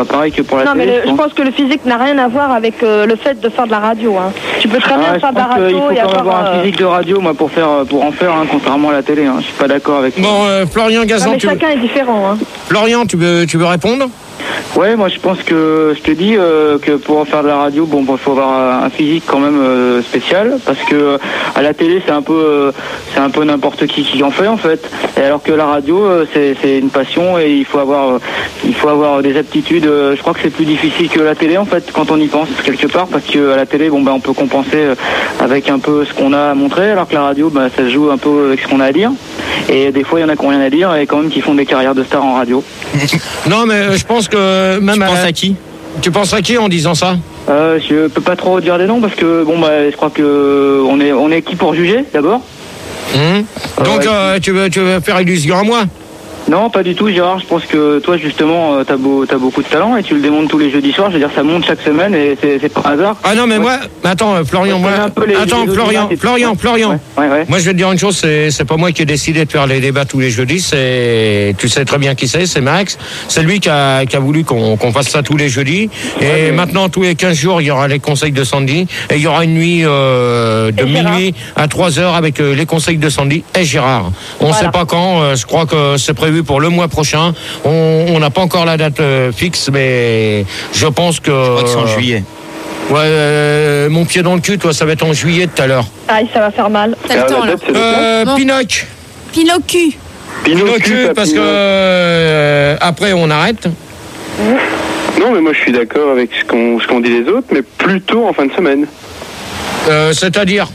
pas pareil que pour la télé. Non, mais je pense que le physique n'a rien à voir avec le fait de faire de la radio. Hein. Tu peux très bien faire de la radio. Il faut quand même avoir un physique de radio, moi, pour en faire, hein, contrairement à la télé. Hein. Je suis pas d'accord avec. Bon, Florian Gazan, mais chacun est différent. Hein. Florian, tu veux répondre? Ouais, moi je pense que je te dis que pour en faire de la radio, bon, faut avoir un physique quand même spécial, parce que à la télé c'est un peu n'importe qui en fait en fait. Et alors que la radio c'est une passion et il faut avoir des aptitudes. Je crois que c'est plus difficile que la télé en fait quand on y pense quelque part, parce que à la télé on peut compenser avec un peu ce qu'on a à montrer, alors que la radio ça se joue un peu avec ce qu'on a à dire. Et des fois il y en a qui n'ont rien à dire et quand même qui font des carrières de stars en radio. Non, mais je pense que même. Tu penses à qui? Tu penses à qui en disant ça? Je peux pas trop dire des noms parce que je crois que on est qui pour juger d'abord. Donc tu veux faire illusion à moi? Non, pas du tout, Gérard. Je pense que toi, justement, t'as beaucoup de talent et tu le démontres tous les jeudis soirs. Je veux dire, ça monte chaque semaine et c'est pas un hasard. Ah non, mais moi, attends, Florian, Florian. Ouais. Moi, je vais te dire une chose, c'est pas moi qui ai décidé de faire les débats tous les jeudis. Tu sais très bien qui c'est Max. C'est lui qui a voulu qu'on fasse ça tous les jeudis. Et maintenant, tous les 15 jours, il y aura les conseils de Sandy et il y aura une nuit de minuit à 3h avec les conseils de Sandy et Gérard. On sait pas quand. Je crois que c'est prévu pour le mois prochain. On n'a pas encore la date fixe, mais je pense que... Je crois que c'est en juillet. Ouais, mon pied dans le cul, toi, ça va être en juillet tout à l'heure. Aïe, ça va faire mal. T'as le temps, là. Pinoc. Pinocu. Pinocu, parce que après, on arrête. Non, mais moi, je suis d'accord avec ce qu'ont dit les autres, mais plutôt en fin de semaine. C'est-à-dire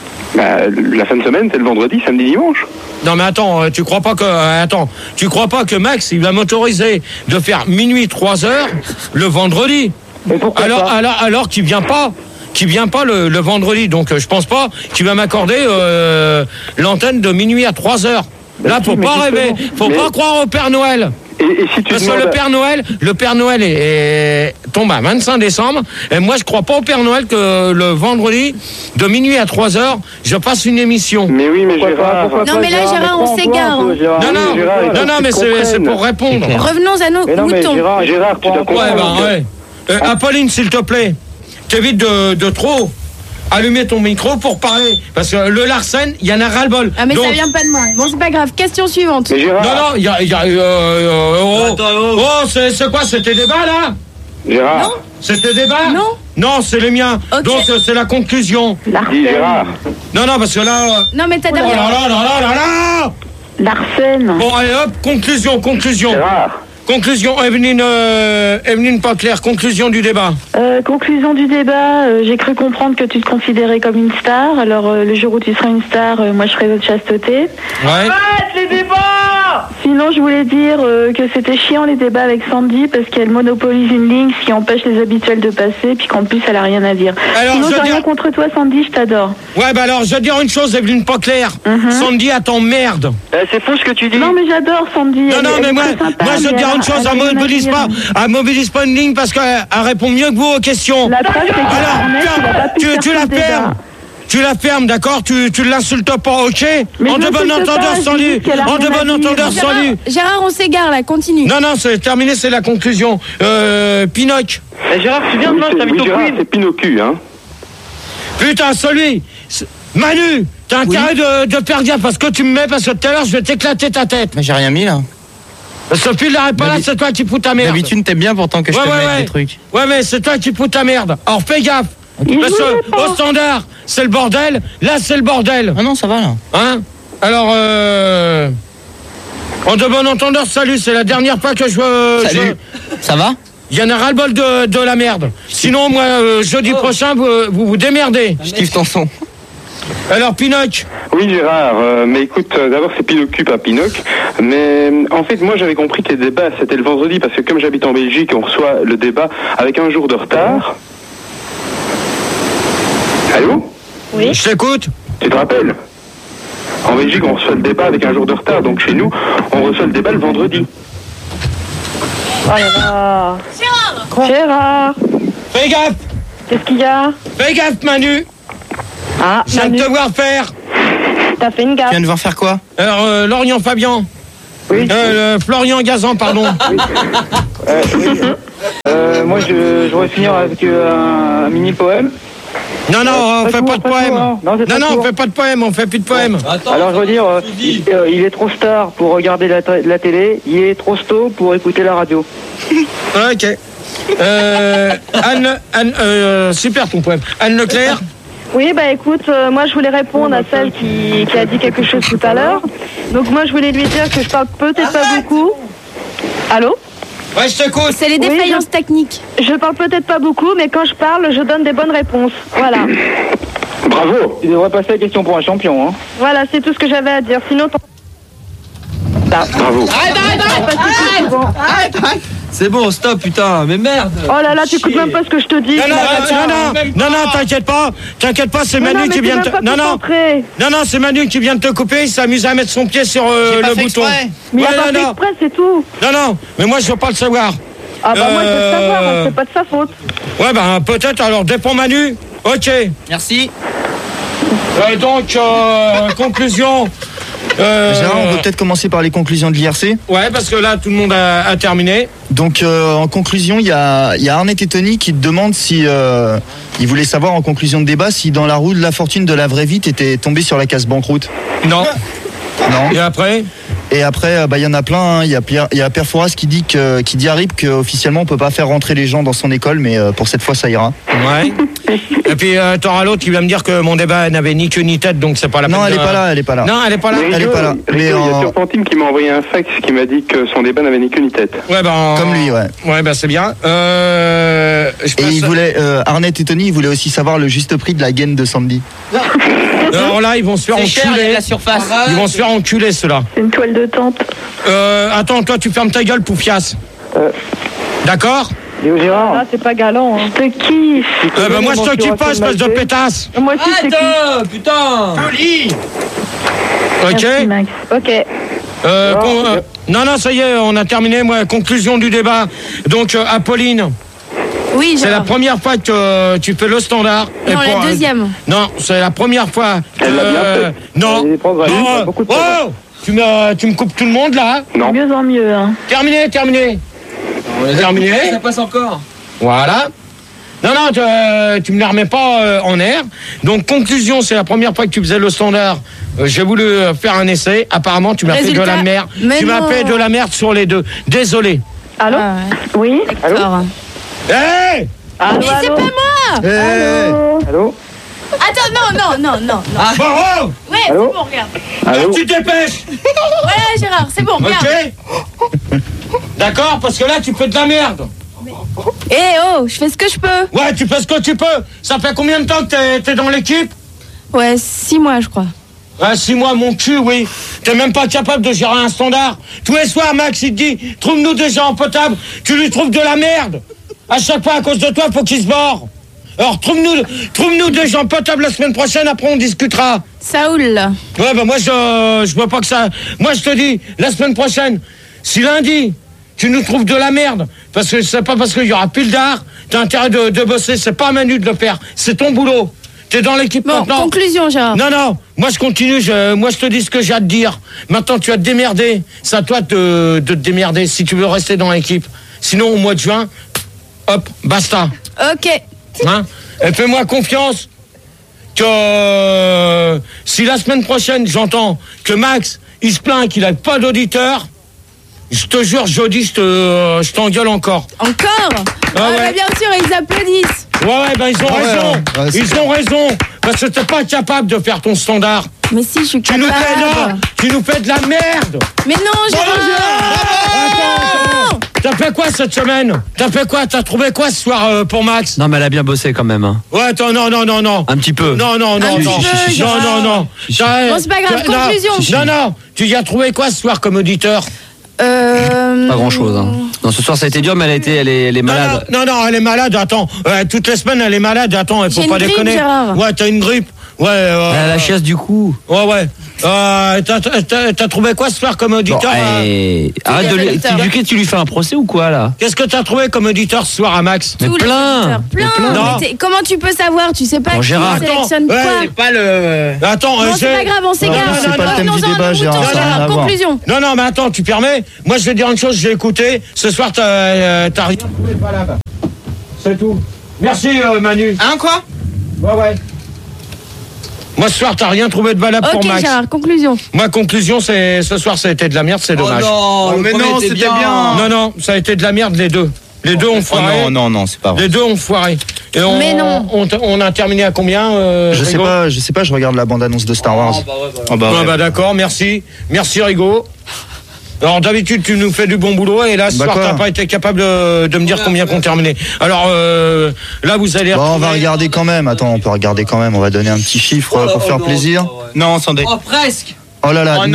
la fin de semaine, c'est le vendredi, samedi, dimanche. Non mais attends, tu crois pas que Max il va m'autoriser de faire minuit 3h le vendredi? Alors qu'il vient pas le vendredi, donc je pense pas qu'il va m'accorder l'antenne de minuit à 3h. Là, faut pas rêver, faut pas croire au Père Noël. Et si tu parce que le Père Noël tombe à 25 décembre, et moi je crois pas au Père Noël que le vendredi de minuit à 3h je passe une émission. Mais oui, mais Gérard. Non mais là Gérard, on s'égare. Non mais c'est pour répondre. Revenons à nos moutons. Gérard, tu dois comprendre. Apolline, s'il te plaît, t'évites de trop allumer ton micro pour parler, parce que le Larsen, il y en a ras-le-bol. Ah mais donc... ça vient pas de moi. Bon, c'est pas grave. Question suivante. Non, il y a c'est quoi, c'était débat là? Gérard. Non. C'était débat? Non, c'est les miens. Okay. Donc c'est la conclusion. Dis Gérard. Non, parce que là... Non, mais t'as d'abord... Oh là Larsen. Bon, allez hop, conclusion. Gérard. Conclusion, Evelyne pas claire, conclusion du débat. Conclusion du débat, j'ai cru comprendre que tu te considérais comme une star. Alors le jour où tu seras une star, moi je ferai votre chasteté. Ouais. Arrête les débats! Sinon je voulais dire que c'était chiant les débats avec Sandy parce qu'elle monopolise une ligne, ce qui empêche les habituels de passer, puis qu'en plus elle a rien à dire. Alors, sinon j'ai rien contre toi Sandy, je t'adore. Ouais alors je vais dire une chose, Evelyne pas claire. Sandy elle t'emmerde. C'est faux ce que tu dis. Non mais j'adore Sandy. Non mais moi je veux dire une chose, elle mobilise pas une ligne parce qu'elle répond mieux que vous aux questions. La preuve, c'est que tu la fermes. Tu la fermes, d'accord? Tu l'insultes pas, ok? En de bon entendeur sans lui. Gérard, on s'égare là, continue. Non, c'est terminé, c'est la conclusion. Pinoc. Gérard, tu viens de moi, t'habites au Queen. C'est Pinocu, hein. Putain, celui. Manu, t'as intérêt de faire gaffe parce que tu me mets, parce que tout à l'heure, je vais t'éclater ta tête. Mais j'ai rien mis là. Sophie, l'arrête pas là, c'est toi qui fous ta merde. D'habitude, t'aimes bien pourtant que je te mette des trucs. Ouais, mais c'est toi qui fous ta merde. Alors fais gaffe. Parce que au standard, c'est le bordel. Là, c'est le bordel. Ah non, ça va là. Hein? Alors, en de bon entendeur, salut, c'est la dernière fois que Salut. Ça va? Il y en a ras-le-bol de la merde. Sinon, moi, jeudi prochain, vous démerdez. Je kiffe ton son. Alors, Pinoc. Oui, Gérard, mais écoute, d'abord c'est Pinocu, pas Pinoc. Mais en fait, moi j'avais compris que les débats c'était le vendredi parce que comme j'habite en Belgique, on reçoit le débat avec un jour de retard. Allô? Oui. Je t'écoute. Tu te rappelles? En Belgique, on reçoit le débat avec un jour de retard, donc chez nous, on reçoit le débat le vendredi. Oh là là. Gérard. Fais gaffe. Qu'est-ce qu'il y a? Fais gaffe, Manu. Ah, je viens de te voir faire. T'as fait une gaffe. Tu viens de voir faire quoi? Alors, Lorient Fabian. Oui. Florian Gazan, pardon. Oui. voudrais finir avec un mini poème. Non, on fait pas de poème. Non, on fait pas de poème, on fait plus de poème. Alors je veux dire, il est trop tard pour regarder la télé, il est trop tôt pour écouter la radio. Ok. Anne, super ton poème. Anne Leclerc. Oui, bah écoute, moi je voulais répondre à celle qui a dit quelque chose tout à l'heure. Donc moi je voulais lui dire que je parle peut-être pas beaucoup. Allô ? Ouais, je t'écoute. C'est les défaillances techniques. Je parle peut-être pas beaucoup, mais quand je parle, je donne des bonnes réponses. Voilà. Bravo. Tu devrais passer la question pour un champion. Hein. Voilà, c'est tout ce que j'avais à dire. Sinon, Bravo. Arrête. C'est bon, stop, putain, mais merde. Oh là là, tu écoutes même pas ce que je te dis. Non, t'inquiète pas, c'est Manu qui vient de te... Non, c'est Manu qui vient de te couper, il s'amuse à mettre son pied sur le bouton. Mais il a pas fait exprès, c'est tout. Non, mais moi je veux pas le savoir. Ah bah moi je veux le savoir, c'est pas de sa faute. Ouais, bah peut-être, alors dépend Manu. Ok. Merci. Donc, conclusion... Gérard, on peut peut-être commencer par les conclusions de l'IRC. Ouais, parce que là, tout le monde a terminé. Donc, en conclusion, il y a Arnett et Tony qui te demandent si ils voulaient savoir en conclusion de débat si dans la roue de la fortune de la vraie vie t'étais tombé sur la case banqueroute. Non. Et après, il y en a plein. Il y a Pierre Fouras qui dit à RIP qu'officiellement on peut pas faire rentrer les gens dans son école, mais pour cette fois ça ira. Ouais. Et puis t'auras l'autre qui va me dire que mon débat n'avait ni queue ni tête, donc c'est pas la peine. Non, elle est pas là. Non, elle est pas là. Mais il y a Turpentine qui m'a envoyé un fax qui m'a dit que son débat n'avait ni queue ni tête. Ouais, comme lui, ouais. Ouais, c'est bien. Et il voulait Arnett et Tony, ils voulaient aussi savoir le juste prix de la gaine de Sandy. Alors là, ils vont se faire enculer. Cher, la surface. Ils vont se faire enculer, ceux-là. C'est une toile de tente. Attends, toi, tu fermes ta gueule, Poufias. D'accord ? Léo Gérard. Ah, c'est pas galant. Hein. Je te kiffe. Moi, je te kiffe pas, espèce de pétasse. Moi aussi, je te kiffe. Putain. Poli. Ok. Merci, Max. Ok. Non, ça y est, on a terminé. Moi, conclusion du débat. Donc, Apolline. Oui, c'est la première fois que tu fais le standard. Non, la deuxième. Non, c'est la première fois. Elle l'a bien fait. Non. Tu me coupes tout le monde là. Non. De mieux en mieux. Hein. Terminé. Terminé. Ça passe encore. Voilà. Non, tu me la remets pas en air. Donc, conclusion, c'est la première fois que tu faisais le standard. J'ai voulu faire un essai. Apparemment, tu m'as fait de la merde. Tu m'as fait de la merde sur les deux. Désolé. Allô? Oui. Allô? Hey! Allô, mais c'est pas moi! Allô? Attends, non. Bon, Ouais, c'est bon, regarde. alors, tu te dépêches. Ouais, Gérard, c'est bon, regarde. Ok. D'accord, parce que là, tu fais de la merde. Je fais ce que je peux. Ouais, tu fais ce que tu peux. Ça fait combien de temps que t'es dans l'équipe? Ouais, 6 mois, je crois. Ouais, 6 mois, mon cul, oui. T'es même pas capable de gérer un standard. Tous les soirs, Max, il te dit, trouve-nous des gens potables. Tu lui trouves de la merde. À chaque fois, à cause de toi, faut qu'il se barre. Alors, trouve-nous des gens potables la semaine prochaine, après on discutera. Saoul. Ouais, moi, je vois pas que ça... Moi, je te dis, la semaine prochaine, si lundi, tu nous trouves de la merde, parce que c'est pas parce qu'il y aura plus d'art, t'as intérêt de bosser, c'est pas à Manu de le faire, c'est ton boulot. T'es dans l'équipe maintenant. Conclusion, Gérard. Non, moi je continue, moi je te dis ce que j'ai à te dire. Maintenant, tu vas te démerder. C'est à toi de te démerder si tu veux rester dans l'équipe. Sinon, au mois de juin, hop, basta. Ok. Hein? Et fais-moi confiance que si la semaine prochaine, j'entends que Max, il se plaint qu'il n'a pas d'auditeurs, je te jure, jeudi, je t'engueule encore. Encore? Ouais. Bien sûr, ils applaudissent. Ouais, ils ont raison. Ils ont raison. Parce que t'es pas capable de faire ton standard. Mais si, je suis Tu capable. nous fais de la merde. Mais non, Gérard. T'as fait quoi cette semaine? T'as trouvé quoi ce soir pour Max? Non, mais elle a bien bossé quand même. Hein. Ouais, attends, non. Un petit peu. Non. Bon, c'est pas grave, conclusion. Non. Tu y as trouvé quoi ce soir comme auditeur? Pas grand chose. Hein. Non, ce soir ça a été dur, mais elle est malade. Non, elle est malade. Attends, toutes les semaines elle est malade. Attends, il faut pas déconner. Gérard. Ouais, t'as une grippe. Ouais. Elle a la chiasse du cou. Ouais. T'as trouvé quoi ce soir comme auditeur? Arrête de lui. Tu lui fais un procès ou quoi là? Qu'est-ce que t'as trouvé comme auditeur ce soir à Max? Mais plein. Non. Mais comment tu peux savoir? Tu sais pas Bon, qui Gérard, sélectionne quoi? c'est pas le. Attends, Non, c'est pas grave, on s'égare. c'est pas le thème du débat, Gérard, ça n'a rien à voir. Conclusion. Non, mais attends, tu permets? Moi, je vais dire une chose, j'ai écouté. Ce soir, t'as rien trouvé pas là-bas. c'est tout. Merci Manu. Hein, quoi? Ouais. Moi ce soir t'as rien trouvé de valable pour Max. Ok Gérard, conclusion. Ma conclusion c'est ce soir ça a été de la merde, c'est dommage. Non, mais non, c'était bien. Non, ça a été de la merde les deux. Les deux ont foiré. Non, c'est pas vrai. Les deux ont foiré. Et Mais non. On a terminé à combien Je sais pas, je regarde la bande-annonce de Star Wars. D'accord, merci. Merci Rigo. Alors d'habitude tu nous fais du bon boulot et là ce soir t'as pas été capable de me dire combien qu'on terminait. Alors là vous allez on va regarder quand même. Attends, on peut regarder quand même. On va donner un petit chiffre pour faire plaisir. Non, sans dé. Oh, presque. Oh là là,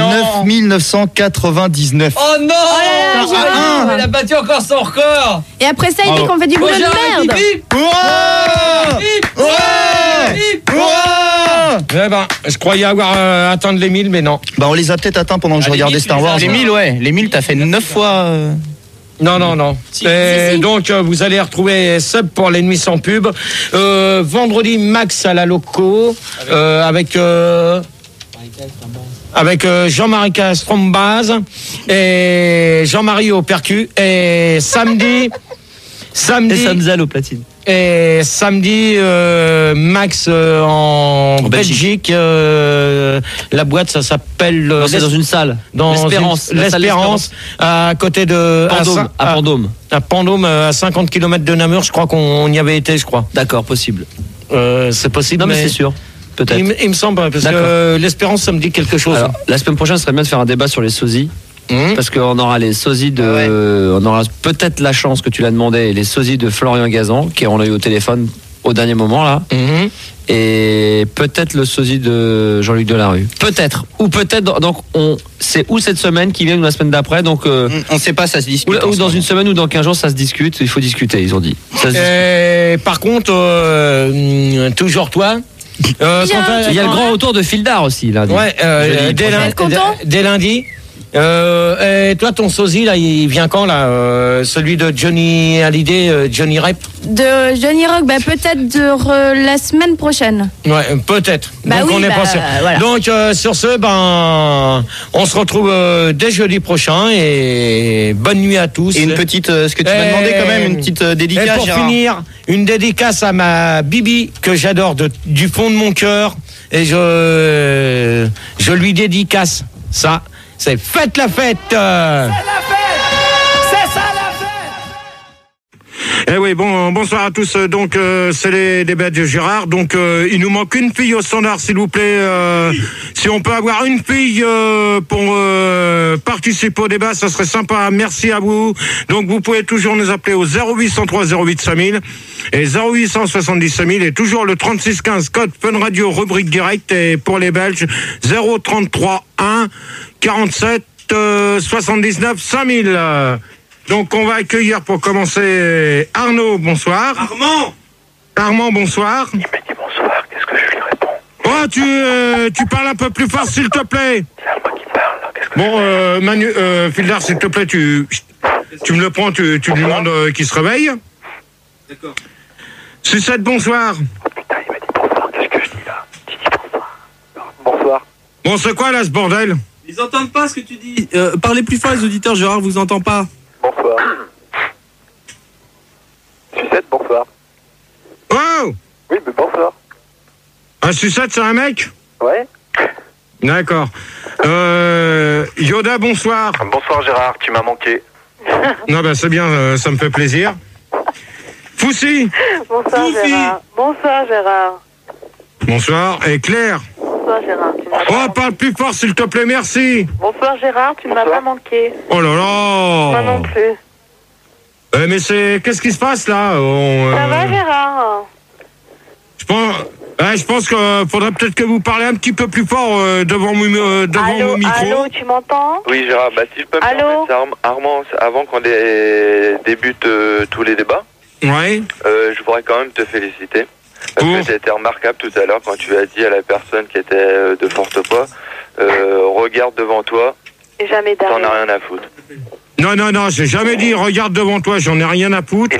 9999. Oh non. Gérard. Il a battu encore son record. Et après ça, il dit qu'on fait du boulot de merde. Eh ben, je croyais avoir atteint les 1000, mais non. Bah on les a peut-être atteints pendant que je regardais Star Wars. Les 1000, ouais. Les 1000, t'as fait 9 fois. Non. Et donc, vous allez retrouver Sub pour l'ennemi sans pub. Vendredi, Max à la loco. Avec Jean-Marie Castrombaz et Jean-Marie au percu. Et samedi. Et Samzal au platine. Et samedi, Max en Belgique. La boîte, ça s'appelle. C'est dans une salle. L'Espérance, à côté de. À Pendôme. À Pendôme, à 50 km de Namur. Je crois qu'on y avait été, je crois. D'accord, possible. C'est possible. Non, mais c'est sûr. Peut-être. Il me semble, parce que l'Espérance, ça me dit quelque chose. Alors, la semaine prochaine, ce serait bien de faire un débat sur les sosies. Parce qu'on aura les sosies on aura peut-être la chance que tu l'as demandé, les sosies de Florian Gazan, on a eu au téléphone au dernier moment là. Et peut-être le sosie de Jean-Luc Delarue. Peut-être. Ou peut-être, donc, c'est ou cette semaine qui vient ou la semaine d'après, donc. On sait pas, ça se discute. Ou dans une semaine ou dans 15 jours, ça se discute. Il faut discuter, ils ont dit. Par contre, toujours toi. Il y a le grand retour de Fildar aussi, lundi. Ouais, dès lundi. Et toi, ton sosie, là, il vient quand, là celui de Johnny Hallyday, Johnny Rep? De Johnny Rock, peut-être la semaine prochaine. Ouais, peut-être. Donc, on n'est pas sûr. Voilà. Donc, sur ce, on se retrouve dès jeudi prochain et bonne nuit à tous. Et une petite, ce que tu m'as demandé quand même, une petite dédicace. Et pour finir, une dédicace à ma Bibi, que j'adore du fond de mon cœur. Et je lui dédicace ça. C'est faites la fête. C'est la fête. C'est ça la fête. Eh oui, bonsoir à tous. Donc c'est les débats de Gérard. Donc il nous manque une fille au standard, s'il vous plaît. Si on peut avoir une fille pour participer au débat, ça serait sympa. Merci à vous. Donc vous pouvez toujours nous appeler au 0803 08 5000 et 0870 5000 et toujours le 3615 code Fun Radio rubrique direct, et pour les Belges 033 1 47 79 5000. Donc on va accueillir pour commencer Arnaud, bonsoir. Armand, bonsoir. Il m'a dit bonsoir, qu'est-ce que je lui réponds? Oh, tu parles un peu plus fort, s'il te plaît. C'est Armand qui parle, qu'est-ce que Bon, Manu, Fildar, s'il te plaît, tu me le prends, tu lui demandes qu'il se réveille. D'accord. Sucette, bonsoir. Oh putain, il m'a dit bonsoir, qu'est-ce que je dis là? Tu dis bonsoir. Bonsoir. Bon, c'est quoi là ce bordel? Ils entendent pas ce que tu dis. Parlez plus fort, les auditeurs, Gérard vous entend pas. Bonsoir. Sucette, bonsoir. Oh! Oui, mais bonsoir. Un Sucette, c'est un mec? Ouais. D'accord. Yoda, bonsoir. Bonsoir Gérard, tu m'as manqué. Non, c'est bien, ça me fait plaisir. Foussi. Bonsoir Gérard. Bonsoir Gérard. Bonsoir. Et Claire. Bonsoir Gérard. Oh, parle plus fort, s'il te plaît, merci. Bonsoir Gérard, tu ne m'as pas manqué. Oh là là. Moi non plus. Mais qu'est-ce qui se passe là? Ça va Gérard? Je pense qu'il faudrait peut-être que vous parlez un petit peu plus fort devant mon micro. Allô, tu m'entends? Oui Gérard, si je peux me permettre, Armand, avant qu'on débute tous les débats, ouais. Je voudrais quand même te féliciter. Parce que tu as été remarquable tout à l'heure quand tu as dit à la personne qui était de forte poids, regarde devant toi, et jamais t'en as rien à foutre. Non, j'ai jamais dit regarde devant toi, j'en ai rien à foutre.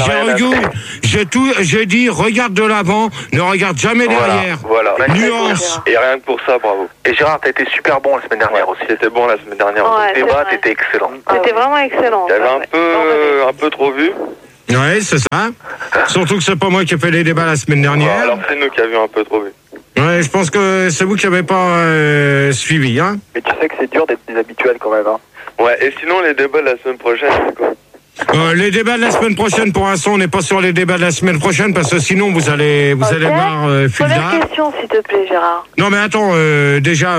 J'ai dit regarde de l'avant, ne regarde jamais derrière. Voilà. Nuance. Et rien que pour ça, bravo. Et Gérard, t'as été super bon la semaine dernière aussi. C'était bon la semaine dernière. Ouais, le débat, t'étais excellent. C'était vraiment excellent. T'avais un peu trop vu. Ouais, c'est ça. Surtout que c'est pas moi qui ai fait les débats la semaine dernière. Alors c'est nous qui avions un peu trop vu. Ouais, je pense que c'est vous qui n'avez pas suivi, hein. Mais tu sais que c'est dur d'être des habituels quand même, hein. Ouais, et sinon les débats de la semaine prochaine, c'est quoi? Les débats de la semaine prochaine, pour l'instant, on n'est pas sur les débats de la semaine prochaine parce que sinon vous allez voir Fulda. Première question, s'il te plaît, Gérard. Non, mais attends, déjà,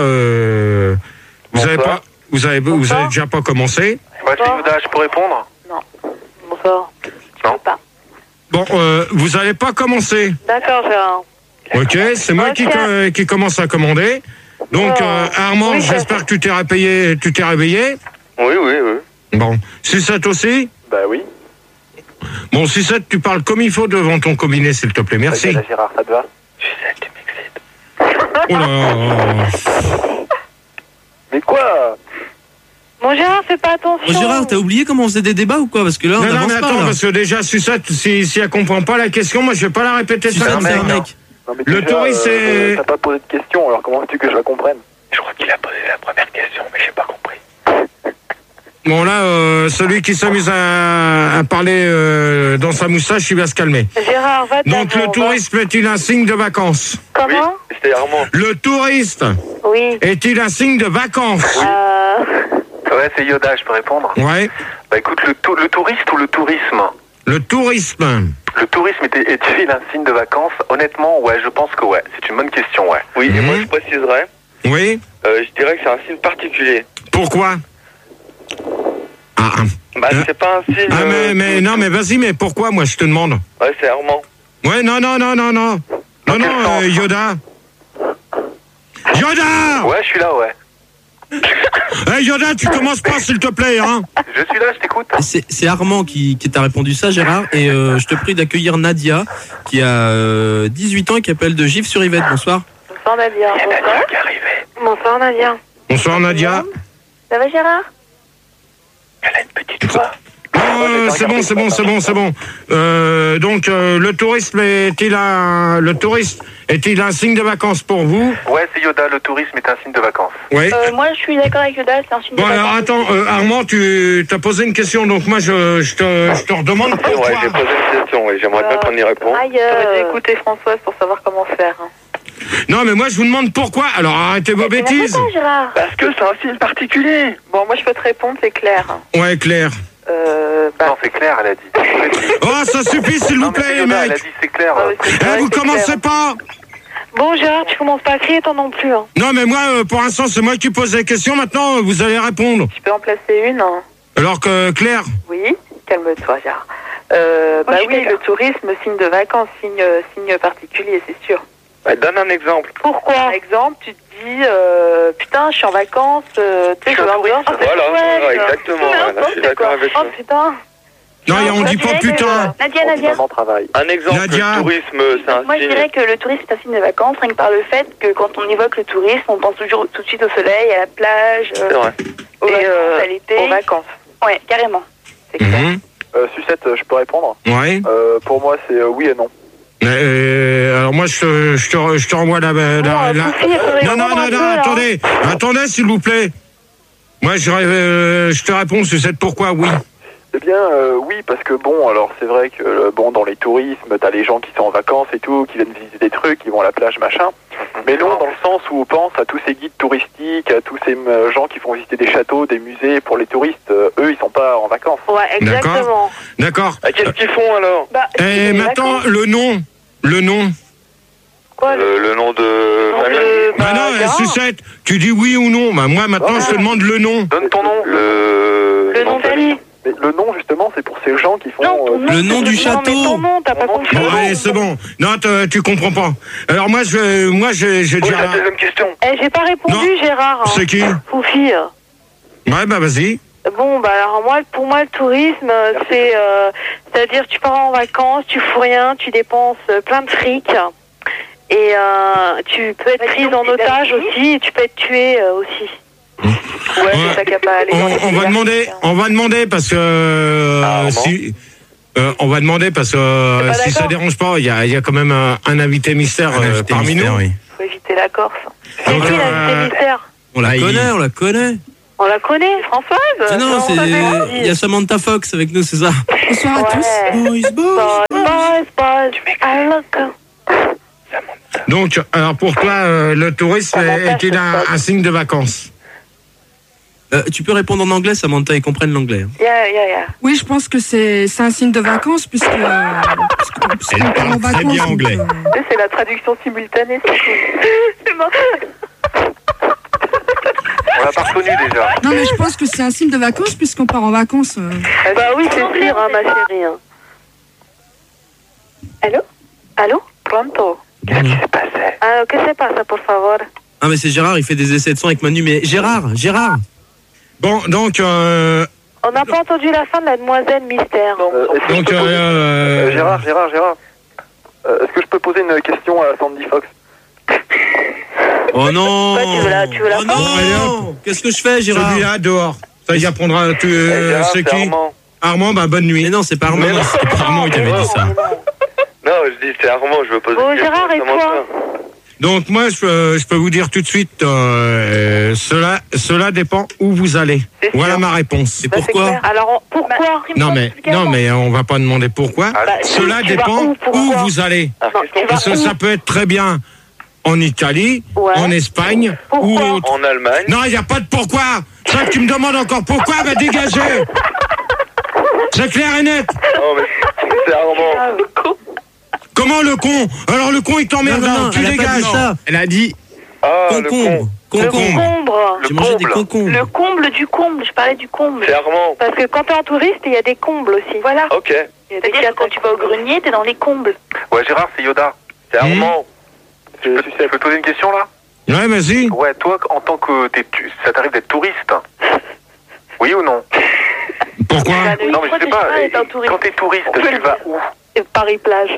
vous avez déjà pas commencé. Bah, je peux répondre? Non. Bonsoir. Non. Pas. Bon, vous allez pas commencer. D'accord, Gérard. Ok, c'est moi qui commence à commander. Donc, Armand, oui, j'espère que tu t'es réveillé. Oui. Bon, Sucette aussi? Bah oui. Bon, Sucette, tu parles comme il faut devant ton combiné, s'il te plaît. Merci. Là, Gérard, ça te va? Sucette, tu m'excites. Oh là. Mais quoi? Bon, Gérard, fais pas attention. Bon, Gérard, t'as oublié comment on faisait des débats ou quoi? Parce que là, on non, avance mais pas. attends, Là. parce que déjà, Sucette, si elle comprend pas la question, moi, je vais pas la répéter Sucette, ça. c'est un mec. Non, mais Le déjà, touriste, c'est... T'as pas posé de question, alors comment veux-tu que je la comprenne? Je crois qu'il a posé la première question, mais j'ai pas compris. Bon, là, celui qui s'amuse à parler dans sa moustache, il va se calmer. Gérard, va Donc, le tourisme est-il un signe de vacances? Comment? Oui, c'était Armand. Le touriste Oui. est-il un signe de vacances? Ouais, c'est Yoda, je peux répondre? Ouais. Bah écoute, le touriste ou le tourisme? Le tourisme. Le tourisme est-il un signe de vacances? Honnêtement, ouais, je pense que ouais. C'est une bonne question, ouais. Oui, et moi je préciserais. Oui. Je dirais que c'est un signe particulier. Pourquoi? Bah c'est pas un signe... mais non, mais vas-y, mais pourquoi, moi, je te demande? Ouais, c'est Armand. Ouais, non, Yoda. Yoda! Ouais, je suis là, ouais. Hey, Yoda, tu commences pas, s'il te plaît, hein? Je suis là, je t'écoute. C'est Armand qui t'a répondu ça, Gérard. Et je te prie d'accueillir Nadia, qui a 18 ans et qui appelle de Gif-sur-Yvette. Bonsoir. Bonsoir, Nadia. Nadia qui est arrivée. Bonsoir, Nadia. Bonsoir, Nadia. Ça va, Gérard? Elle a une petite voix. C'est bon. Donc, le tourisme est-il un signe de vacances pour vous? Ouais, c'est Yoda, le tourisme est un signe de vacances. Oui. Moi, je suis d'accord avec Yoda, c'est un signe de vacances. Bon, alors, attends, Armand, tu t'as posé une question, donc moi, je te redemande pourquoi. Ouais, j'ai posé une question, et j'aimerais bien qu'on y réponde. J'aurais dû écouter Françoise pour savoir comment faire. Non, mais moi, je vous demande pourquoi. Alors, arrêtez vos bêtises. Gérard. Parce que c'est un signe particulier. Bon, moi, je peux te répondre, c'est Claire. Ouais, Claire. Non, c'est Claire, elle a dit. Oh, ça suffit, s'il vous plaît, les mecs. Elle a dit c'est Claire. Vous commencez pas. Bon, Gérard, tu commences pas à crier, toi non plus. Hein. Non, mais moi, pour l'instant, c'est moi qui pose les questions. Maintenant, vous allez répondre. Tu peux en placer une. Hein. Alors que Claire. Oui, calme-toi, Gérard. Bah oui, le tourisme, signe de vacances, signe particulier, c'est sûr. Bah, donne un exemple. Pourquoi? Par exemple, tu te dis, putain, je suis en vacances, tu sais, je veux un touriste. Voilà, exactement. Là, je suis d'accord avec toi. Oh putain. Non, on dit pas putain. Nadia. Un exemple, Nadia. le tourisme, c'est un signe... Moi, je dirais que le tourisme est un signe de vacances, rien que par le fait que quand on évoque le tourisme, on pense toujours tout de suite au soleil, à la plage, C'est vrai. à l'été. Aux vacances. Ouais, carrément. C'est clair. Sucette, je peux répondre? Ouais. Pour moi, c'est oui et non. Alors moi, je te renvoie la... Non, attendez, s'il vous plaît. Moi, je te réponds, Sucette, pourquoi oui? Eh bien, oui, parce que bon, alors c'est vrai que dans les tourismes, t'as les gens qui sont en vacances et tout, qui viennent visiter des trucs, qui vont à la plage, machin. Mais non, dans le sens où on pense à tous ces guides touristiques, à tous ces gens qui font visiter des châteaux, des musées pour les touristes, eux, ils sont pas en vacances. Ouais, exactement. D'accord. Qu'est-ce qu'ils font alors? Et maintenant, le nom. Quoi, le nom de famille? Bah non, Sucette, tu dis oui ou non. Bah moi, maintenant, je te demande le nom. Donne ton nom. Le nom de famille. Mais le nom, justement, c'est pour ces gens qui font... le nom du château. Non, mais ton nom, t'as pas compris. Bon, allez, c'est bon. Non, tu comprends pas. Alors moi, je dis... la deuxième question. J'ai pas répondu, Non. Gérard. C'est qui? Foufi. Ouais, bah vas-y. Bon, bah alors pour moi, le tourisme, c'est-à-dire tu pars en vacances, tu fous rien, tu dépenses plein de fric. Et tu peux être prise en otage aussi, et tu peux être tué aussi. Ouais, c'est ça qui a pas allé. On va demander parce que on va demander parce que si ça dérange pas, il y a quand même un invité mystère parmi nous. Oui. Faut éviter la Corse. C'est qui l'invité mystère? On la connaît. On la connaît, Françoise? Non, il y a Samantha Fox avec nous, c'est ça. Bonsoir à tous. Boys. Donc, alors pour toi, le tourisme est-il un signe de vacances? Tu peux répondre en anglais, Samantha, ils comprennent l'anglais. Oui, je pense que c'est un signe de vacances, puisque Elle parle très bien anglais. C'est la traduction simultanée, c'est cool. C'est marrant. On l'a pas reconnu déjà. Non, mais je pense que c'est un signe de vacances, puisqu'on part en vacances. Bah oui, c'est sûr, hein, ma chérie. Hein. Allô? Pronto. Qu'est-ce qui s'est passé? Ah, qu'est-ce qui se passe, por favor? Ah, mais c'est Gérard, il fait des essais de son avec Manu. Mais Gérard. Bon, donc... On n'a pas entendu la fin de la demoiselle mystère. Donc, Gérard. Est-ce que je peux poser une question à Sandy Fox? Oh non. Tu veux la Oh non. Qu'est-ce que je fais, Gérard? Celui-là, dehors. Ça y apprendra... c'est qui? Armand, bah bonne nuit. Mais non, c'est pas Armand. C'est pas Armand qui avait dit ça. Non, je dis c'est Armand, je veux poser une question. Gérard, et toi? Donc moi, je peux vous dire tout de suite, cela dépend où vous allez. Voilà ma réponse. Et pourquoi? Alors, pourquoi? Non mais on va pas demander pourquoi. Cela dépend où vous allez. Parce que ça peut être très bien en Italie, en Espagne ou en Allemagne. Non, il n'y a pas de pourquoi. Ça, tu me demandes encore pourquoi, va dégager. C'est clair et net. Non mais c'est Armand. Comment le con? Alors le con il t'emmerde, tu dégages. Elle a dit concombre. Concombre. J'ai mangé des concombres. Le comble du comble, je parlais du comble. C'est Armand. Parce que quand t'es en touriste, il y a des combles aussi. Voilà. Ok. C'est-à-dire que quand tu vas au grenier, t'es dans les combles. Ouais, Gérard, c'est Yoda. C'est Armand. Je peux te poser une question là? Ouais, vas-y. Ouais, toi, en tant que ça t'arrive d'être touriste? Oui ou non? Pourquoi? Non, mais je sais pas. Quand t'es touriste, tu vas où? Paris-Plage.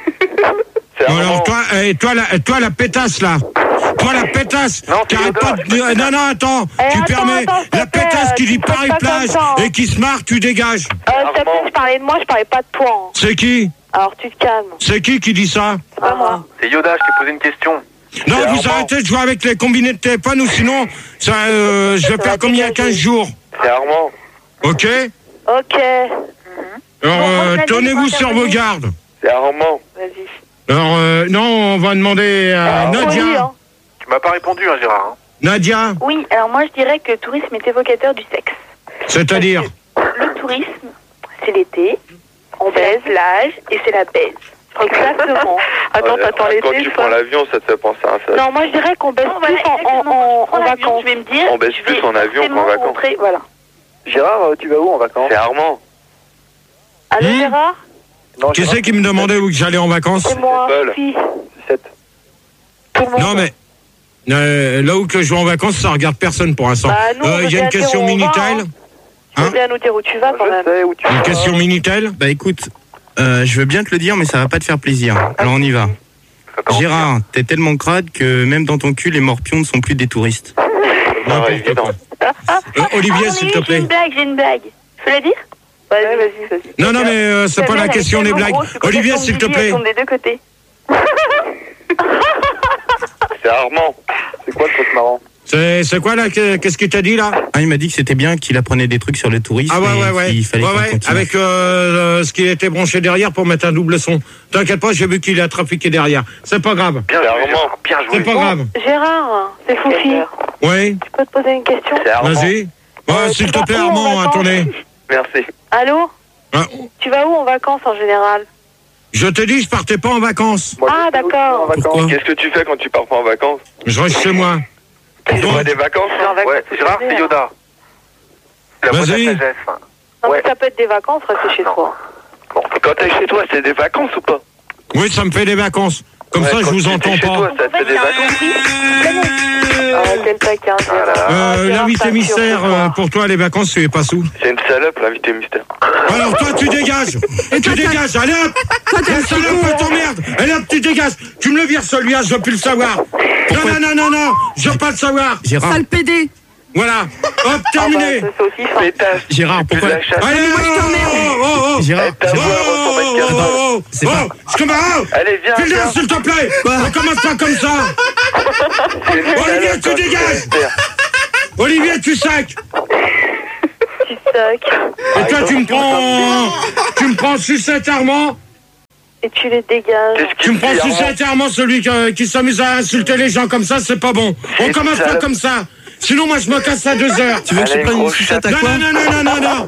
Alors toi la pétasse là. Toi la pétasse. Qui arrête pas de... Non, attends. Tu permets la pétasse qui dit Paris-Plage et qui se marre, tu dégages. S'il te plaît, je parlais de moi, je parlais pas de toi. Hein. C'est qui? Alors tu te calmes. C'est qui dit ça? C'est pas moi. C'est Yoda, je t'ai posé une question. Non, vous arrêtez de jouer avec les combinés de téléphone ou sinon ça, je vais faire comme il y a 15 jours. C'est Armand. Ok? Ok. Alors, tenez-vous sur vos gardes. C'est Armand. Vas-y. Alors, non, on va demander à Nadia. Oui, hein. Tu m'as pas répondu, hein, Gérard. Hein. Nadia. Oui, alors moi je dirais que le tourisme est évocateur du sexe. C'est-à-dire? Le tourisme, c'est l'été, on baise, l'âge et c'est la baise. Exactement. Attends, l'été. Quand tu prends l'avion, ça te fait penser à ça. Non, moi je dirais qu'on baisse plus en vacances. Je vais me dire. On baisse plus en avion qu'en vacances. Voilà. Gérard, tu vas où en vacances? C'est Armand. Allô, Gérard? Non, Qui c'est qui me demandait où j'allais en vacances? C'est moi, Paul. 17. Tout le monde. Non mais là où que je vais en vacances, ça regarde personne pour l'instant. Bah, Il y a une question Minitel. Tu veux bien nous dire où tu vas quand même? Une question Minitel. Bah écoute, je veux bien te le dire, mais ça va pas te faire plaisir. Alors on y va. Gérard, t'es tellement crade que même dans ton cul, les morpions ne sont plus des touristes. Olivier, s'il te plaît. J'ai une blague. Je peux la dire? Vas-y. Non, mais c'est pas la question des blagues. Olivier, s'il te plaît. Elles sont des deux côtés. C'est Armand. C'est quoi le truc marrant? C'est quoi là? Qu'est-ce qu'il t'a dit là? Ah, il m'a dit que c'était bien qu'il apprenait des trucs sur le tourisme. Ah ouais. Il fallait qu'on continue. Avec ce qui était branché derrière pour mettre un double son. T'inquiète pas, j'ai vu qu'il a trafiqué derrière. C'est pas grave. Bien, Armand. Bien joué. C'est pas grave. Gérard, c'est Foufi. Oui. Je peux te poser une question? C'est Armand. Vas-y. Ouais, s'il te plaît, Armand, attendez. Merci. Allô? Ah. Tu vas où en vacances en général? Je te dis, je partais pas en vacances. Ah, d'accord. Pourquoi? Qu'est-ce que tu fais quand tu pars pas en vacances? Je reste chez moi. Tu vas des vacances? Ouais, Gérard, c'est Yoda. Vas-y. Non, mais ça peut être des vacances, rester chez toi. Bon, quand t'es chez toi, c'est des vacances ou pas? Oui, ça me fait des vacances. Comme ça, je vous entends pas. Toi, ça te fait des vacances? Quel taquin, Gérard. L'invité mystère, pour toi, les vacances, tu es pas sous. C'est une salope, l'invité mystère. Alors toi, tu dégages. Tu dégages, allez hop. La salope, t'emmerde. Allez hop, tu dégages. Tu me le vires, celui-là, je veux plus le savoir. Non, je veux pas le savoir. Gérard. Sale PD. Voilà. Hop, terminé. Gérard, pourquoi? Allez, Gérard. Allez, viens. File-le, s'il te plaît. On commence pas comme ça. Olivier, tu dégages. Olivier, tu sacs. Et toi, tu me prends sucette Armand. et tu les dégages. Tu me prends sincèrement celui qui s'amuse à insulter les gens comme ça, c'est pas bon. On commence pas comme ça. Sinon, moi, je me casse à 2h. Tu veux que je prenne une sucette à quoi? Non.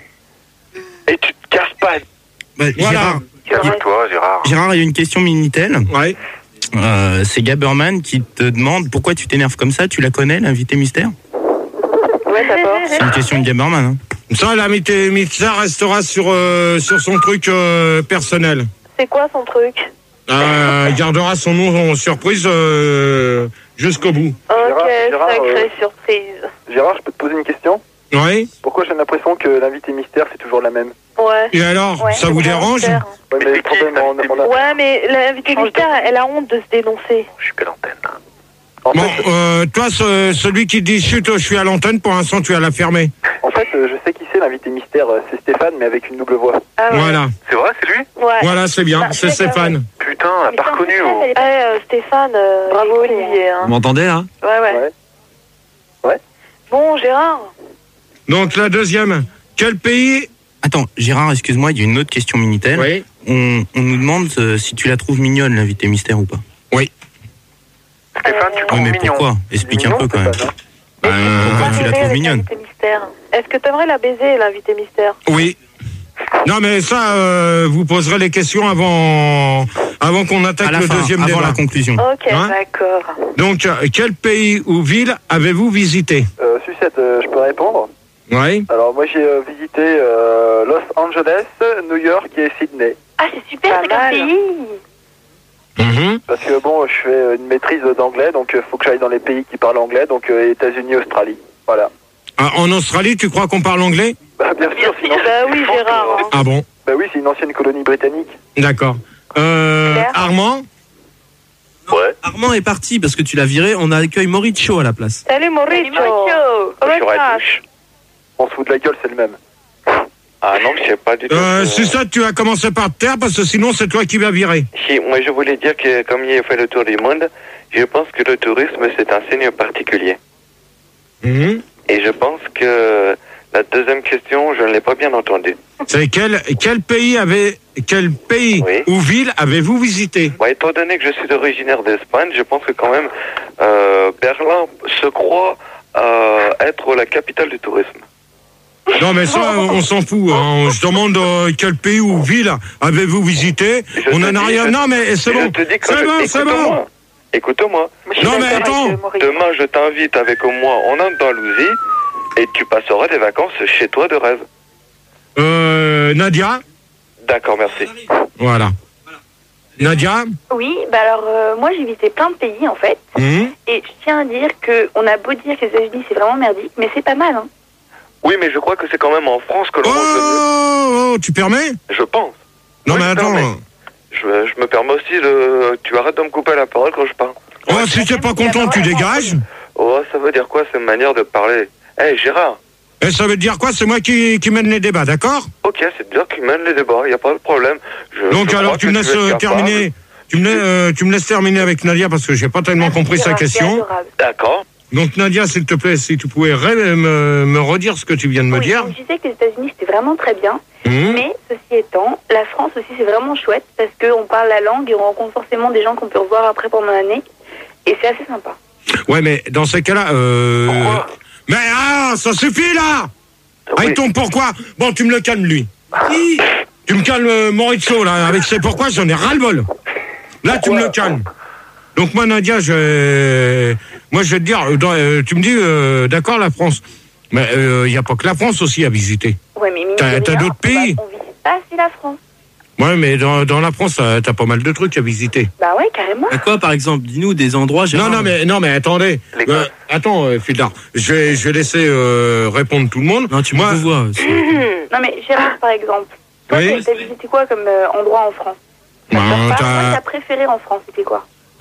Et tu te casses pas. Voilà. Calme-toi, Gérard. Gérard, il y a une question Minitel. Ouais. C'est Gaberman qui te demande pourquoi tu t'énerves comme ça. Tu la connais, l'invité mystère? Ouais, d'abord. C'est une question de Gaberman. Hein. Ça, l'invité mystère restera sur son truc personnel. C'est quoi son truc? Il gardera son nom en surprise jusqu'au bout. Ok, Gérard, sacrée surprise. Gérard, je peux te poser une question? Oui. Pourquoi j'ai l'impression que l'invité mystère, c'est toujours la même? Ouais. Et alors, Ouais, ça vous dérange? Ouais, mais le problème, on a... Ouais, mais l'invité mystère, elle a honte de se dénoncer. Je suis qu'à l'antenne. Bon, toi, celui qui dit chut, je suis à l'antenne, pour l'instant, tu vas la fermer. En fait, je sais qui c'est l'invité mystère, c'est Stéphane, mais avec une double voix. Ah ouais. Voilà. C'est vrai, c'est lui? Ouais. Voilà, c'est bien, c'est Stéphane. Putain, elle a pas reconnu. Stéphane, bravo Olivier. Hein. Vous m'entendez là? Ouais. Bon, Gérard. Donc, la deuxième. Quel pays... Attends, Gérard, excuse-moi, il y a une autre question Minitel. Oui. On nous demande si tu la trouves mignonne, l'invité mystère ou pas. Oui. Stéphane, tu trouves mais mignon. pourquoi? Explique un peu quand même. Pourquoi tu la trouves mignonne? Est-ce que t'aimerais la baiser, l'invité mystère? Oui. Non, mais ça, vous poserez les questions avant qu'on attaque le deuxième débat. Avant la conclusion. Ok, Hein? d'accord. Donc, quel pays ou ville avez-vous visité? Sucette, je peux répondre? Oui. Alors, moi, j'ai visité Los Angeles, New York et Sydney. Ah, c'est super, c'est comme pays. Parce que bon, je fais une maîtrise d'anglais, donc il faut que j'aille dans les pays qui parlent anglais, donc États-Unis, Australie. Voilà. Ah, en Australie, tu crois qu'on parle anglais? Bah, bien sûr, sinon. Bah oui, Gérard. Hein. Ah bon? Bah oui, c'est une ancienne colonie britannique. D'accord. Armand? Ouais. Armand est parti parce que tu l'as viré. On accueille Mauricio à la place. Salut Mauricio. On se fout de la gueule, c'est le même. Ah non, je sais pas du tout. C'est ça, tu vas commencer par te taire parce que sinon c'est toi qui vas virer. Si, moi je voulais dire que comme il a fait le tour du monde, je pense que le tourisme c'est un signe particulier. Et je pense que la deuxième question, je ne l'ai pas bien entendue. C'est quel pays ou ville avez-vous visité? Ouais, étant donné que je suis originaire d'Espagne, je pense que quand même Berlin se croit être la capitale du tourisme. Non mais ça, on s'en fout. Hein. Je demande quel pays ou ville avez-vous visité? On n'en a rien. Non mais c'est bon. C'est bon. Écoute-moi. Non mais attends. Demain, je t'invite avec moi en Andalousie et tu passeras des vacances chez toi de rêve. Nadia? D'accord, merci. Voilà. Nadia? Oui, bah alors moi j'ai visité plein de pays en fait. Et je tiens à dire qu'on a beau dire que les États-Unis c'est vraiment merdique, mais c'est pas mal. Hein. Oui, mais je crois que c'est quand même en France que l'on mange le mieux. Oh, tu permets? Je pense. Non oui, mais attends. Je me permets aussi de... Tu arrêtes de me couper la parole quand je parle. Oh, si t'es pas content, tu dégages. Oh, ça veut dire quoi, cette manière de parler? Hé, Gérard. Et ça veut dire quoi? C'est moi qui mène les débats, d'accord? Ok, c'est bien qui mène les débats, il n'y a pas de problème. Donc alors tu me laisses terminer. Tu me laisses terminer avec Nadia parce que j'ai pas tellement compris sa question. D'accord. Donc Nadia, s'il te plaît, si tu pouvais me redire ce que tu viens de me dire. Donc, je disais que les États-Unis c'était vraiment très bien, mais ceci étant, la France aussi c'est vraiment chouette parce qu'on parle la langue et on rencontre forcément des gens qu'on peut revoir après pendant l'année et c'est assez sympa. Ouais, mais dans ces cas-là, mais ça suffit là. Avec ton pourquoi. Bon, tu me le calmes lui. Tu me calmes Mauricio là avec ses pourquoi, j'en ai ras-le-bol. Là, tu me le calmes. Donc moi Nadia, je vais te dire, tu me dis, d'accord la France, mais il n'y a pas que la France aussi à visiter. Ouais, mais t'as d'autres pays. On visite pas assez la France. Ouais, mais dans la France, t'as pas mal de trucs à visiter. Bah ouais, carrément. À quoi par exemple? Dis-nous des endroits. Gérard. Non mais attendez. Attends, Fidar, je vais laisser répondre tout le monde. Non, tu me vois. Non mais Gérard par exemple, toi t'as visité quoi comme endroit en France? T'as préféré en France, c'était quoi?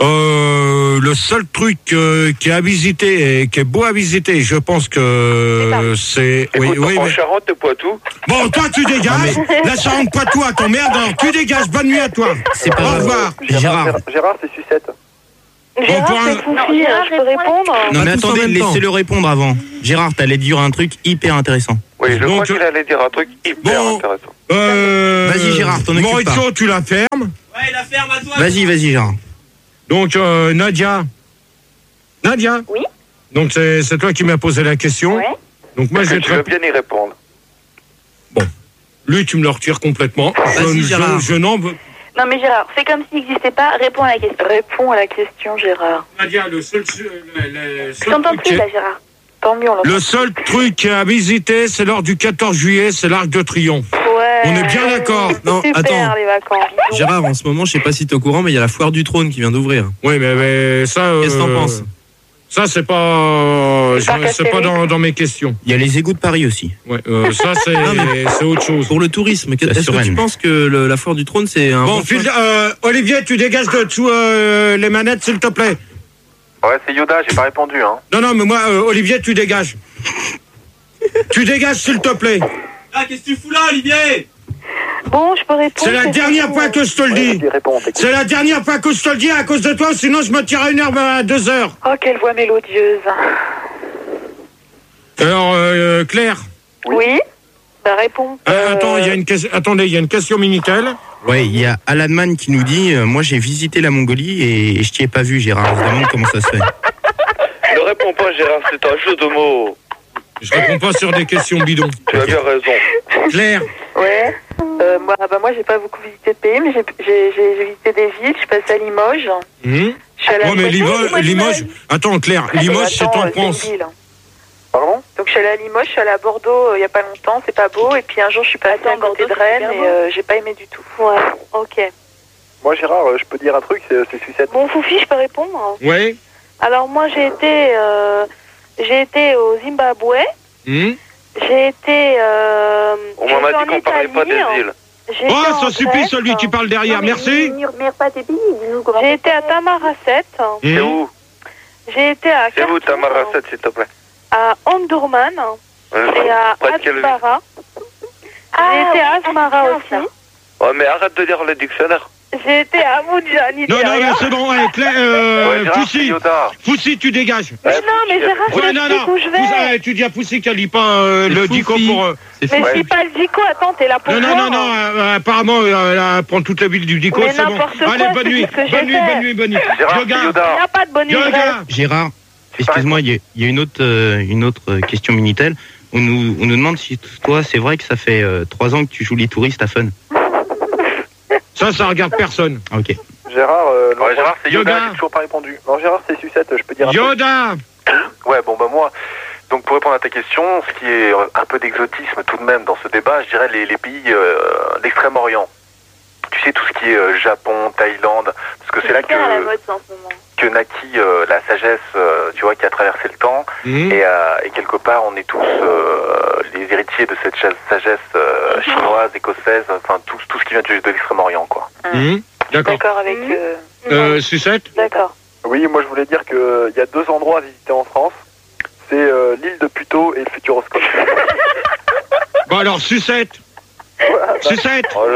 Le seul truc qui est à visiter et qui est beau à visiter, je pense que c'est... Oui, en Charente de Poitou. Bon, toi tu dégages. La Charente Poitou à ton merde, alors tu dégages. Bonne nuit à toi. C'est pas au revoir. Gérard, c'est sucette. Gérard, c'est Foufi, je peux répondre? Non, mais attendez, laissez-le répondre avant. Gérard, t'allais dire un truc hyper intéressant. Oui, je crois qu'il allait dire un truc hyper intéressant. Vas-y, Gérard, t'en occupes pas. Maurizio, tu la fermes? Ouais, la ferme à toi. Vas-y, Gérard. Donc, Nadia. Oui. Donc, c'est toi qui m'as posé la question. Ouais. Donc, moi, je veux bien y répondre. Bon. Lui, tu me le retires complètement. Je n'en veux. Non, mais Gérard, fais comme s'il n'existait pas. Réponds à la question. Réponds à la question, Gérard. Nadia, le seul Je t'entends plus, là, Gérard. Tant mieux, on le seul truc à visiter, c'est lors du 14 juillet, c'est l'Arc de Triomphe. Ouais. On est bien d'accord. Non, super, attends. les vacances. Gérard, en ce moment, je sais pas si t'es au courant, mais il y a la foire du trône qui vient d'ouvrir. Oui, mais ça. Qu'est-ce que t'en penses? Ça, c'est pas dans mes questions. Il y a les égouts de Paris aussi. Ouais, ça, c'est autre chose. Pour le tourisme, est-ce que tu penses que la foire du trône, c'est un... Bon, Olivier, tu dégages de dessous les manettes, s'il te plaît. Ouais, c'est Yoda, j'ai pas répondu, hein. Non, mais moi, Olivier, tu dégages. Tu dégages, s'il te plaît. Ah, qu'est-ce que tu fous là, Olivier? Bon, je peux répondre. C'est la dernière fois que je te le dis. C'est la dernière fois que je te le dis à cause de toi, sinon je me tire à 1 heure à 2 heures. Oh, quelle voix mélodieuse. Alors, Claire. Oui. Bah, réponds. Attends, il y a une question Minitel. Ouais, il y a Alanman qui nous dit moi j'ai visité la Mongolie et je t'y ai pas vu, Gérard. Je me demande comment ça se fait. Ne réponds pas, Gérard, c'est un jeu de mots. Je réponds pas sur des questions bidons. Tu as bien raison. Claire. Ouais. Moi, j'ai pas beaucoup visité de pays, mais j'ai visité des villes. Je suis passée à Limoges. Je suis allée à mais Limoges. Attends, Claire, Limoges, c'est en France. Pardon? Donc je suis allée à Limoges, je suis allée à Bordeaux il y a pas longtemps, c'est pas beau. Et puis un jour, je suis passée à côté de Rennes et j'ai pas aimé du tout. Ouais. Ok. Moi, Gérard, je peux dire un truc, c'est Sucette. Bon, Foufi, je peux répondre? Oui. Alors moi, j'ai été au Zimbabwe. J'ai été. On m'en a dit qu'on parlait pas des îles. Oh, ça suffit, celui qui parle derrière. Merci. J'ai été à Tamaracet. C'est où? J'ai été à. C'est où Tamaracet, s'il te plaît? À Omdurman et à Asmara. J'ai été à Asmara aussi. Ouais, mais arrête de lire le dictionnaire. J'ai été à Abuja, Nigeria. Non, c'est bon, Poussi, tu dégages. Mais non, mais Gérard, je où je vais. Tu dis à Poussi qu'elle lit pas le dico pour... Mais je lis pas le dico, attends, t'es là pour moi. Non, apparemment, elle prend toute la ville du dico, c'est bon. Allez, bonne nuit. Bonne nuit. Gérard, il n'y a pas de bonne nuit. Gérard, excuse-moi, il y a une autre question Minitel. On nous demande si toi, c'est vrai que ça fait 3 ans que tu joues les touristes à Fun. Ça regarde personne. Ok. Gérard, Gérard, c'est Yoda, j'ai toujours pas répondu. Non, Gérard, c'est Sucette, je peux dire un peu. Yoda. Ouais, bon, bah moi, donc pour répondre à ta question, ce qui est un peu d'exotisme tout de même dans ce débat, je dirais les pays d'Extrême-Orient. Tu sais, tout ce qui est Japon, Thaïlande, parce que c'est là que naquit la sagesse, tu vois, qui a traversé le temps, et quelque part, on est tous les héritiers de cette sagesse chinoise, écossaise, enfin tout ce qui vient de l'Extrême-Orient, quoi. D'accord avec... Sucette. D'accord. Oui, moi je voulais dire qu'il y a 2 endroits à visiter en France. C'est l'île de Puteaux et le Futuroscope. Bon alors, Sucette. Sucette. Oh,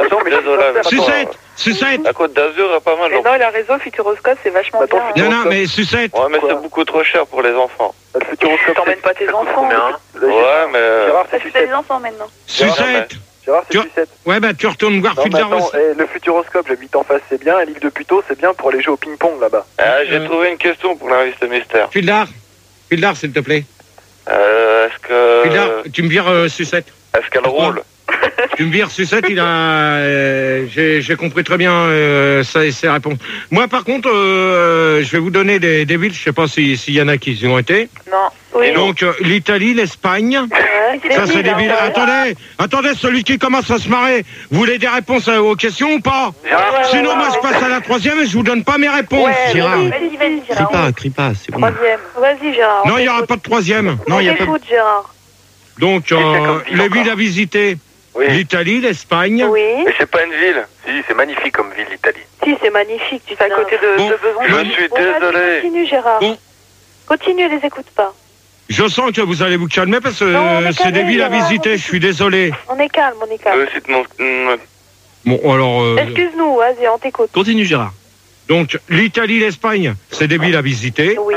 Sucette. La Côte d'Azur est pas mal. Non, il a raison, Futuroscope, c'est vachement bien. Non, mais Sucette. Ouais, mais c'est beaucoup trop cher pour les enfants. Le Futuroscope, t'emmènes pas tes enfants. Ouais, mais... Gérard, parce que t'as des enfants maintenant. Sucette. Gérard, c'est Sucette. Ouais, bah tu retournes voir Fuldarus. Le Futuroscope, j'habite en face, c'est bien. Et l'île de Puteaux, c'est bien pour aller jouer au ping-pong là-bas. J'ai trouvé une question pour l'invité mystère. Fildar, s'il te plaît. Est-ce que... Fildar, tu me vires Sucette. Est-ce qu'elle roule? Tu me vires Sucette, j'ai compris très bien ses réponses. Moi, par contre, je vais vous donner des villes, je sais pas s'il y en a qui y ont été. Non. Oui. Donc, l'Italie, l'Espagne. Ça, c'est des villes. Attendez, celui qui commence à se marrer, vous voulez des réponses aux questions ou pas? Sinon, moi, je passe à la 3e et je vous donne pas mes réponses. Gérard, crie pas, c'est bon. 3e. Vas-y, Gérard. Non, il n'y aura pas de 3e. Non, il y a pas de Gérard. Donc, les villes à visiter. Oui. L'Italie, l'Espagne. Oui. Mais c'est pas une ville. Si, c'est magnifique comme ville, l'Italie. Si, c'est magnifique. Tu fais à côté de Besançon. Je suis désolé. Continue, Gérard. Bon. Continue, les écoute pas. Je sens que vous allez vous calmer parce que c'est des villes à visiter. Je suis désolé. On est calme. Bon, alors... Excuse-nous, vas-y, on t'écoute. Continue, Gérard. Donc, l'Italie, l'Espagne, c'est des villes à visiter. Oui.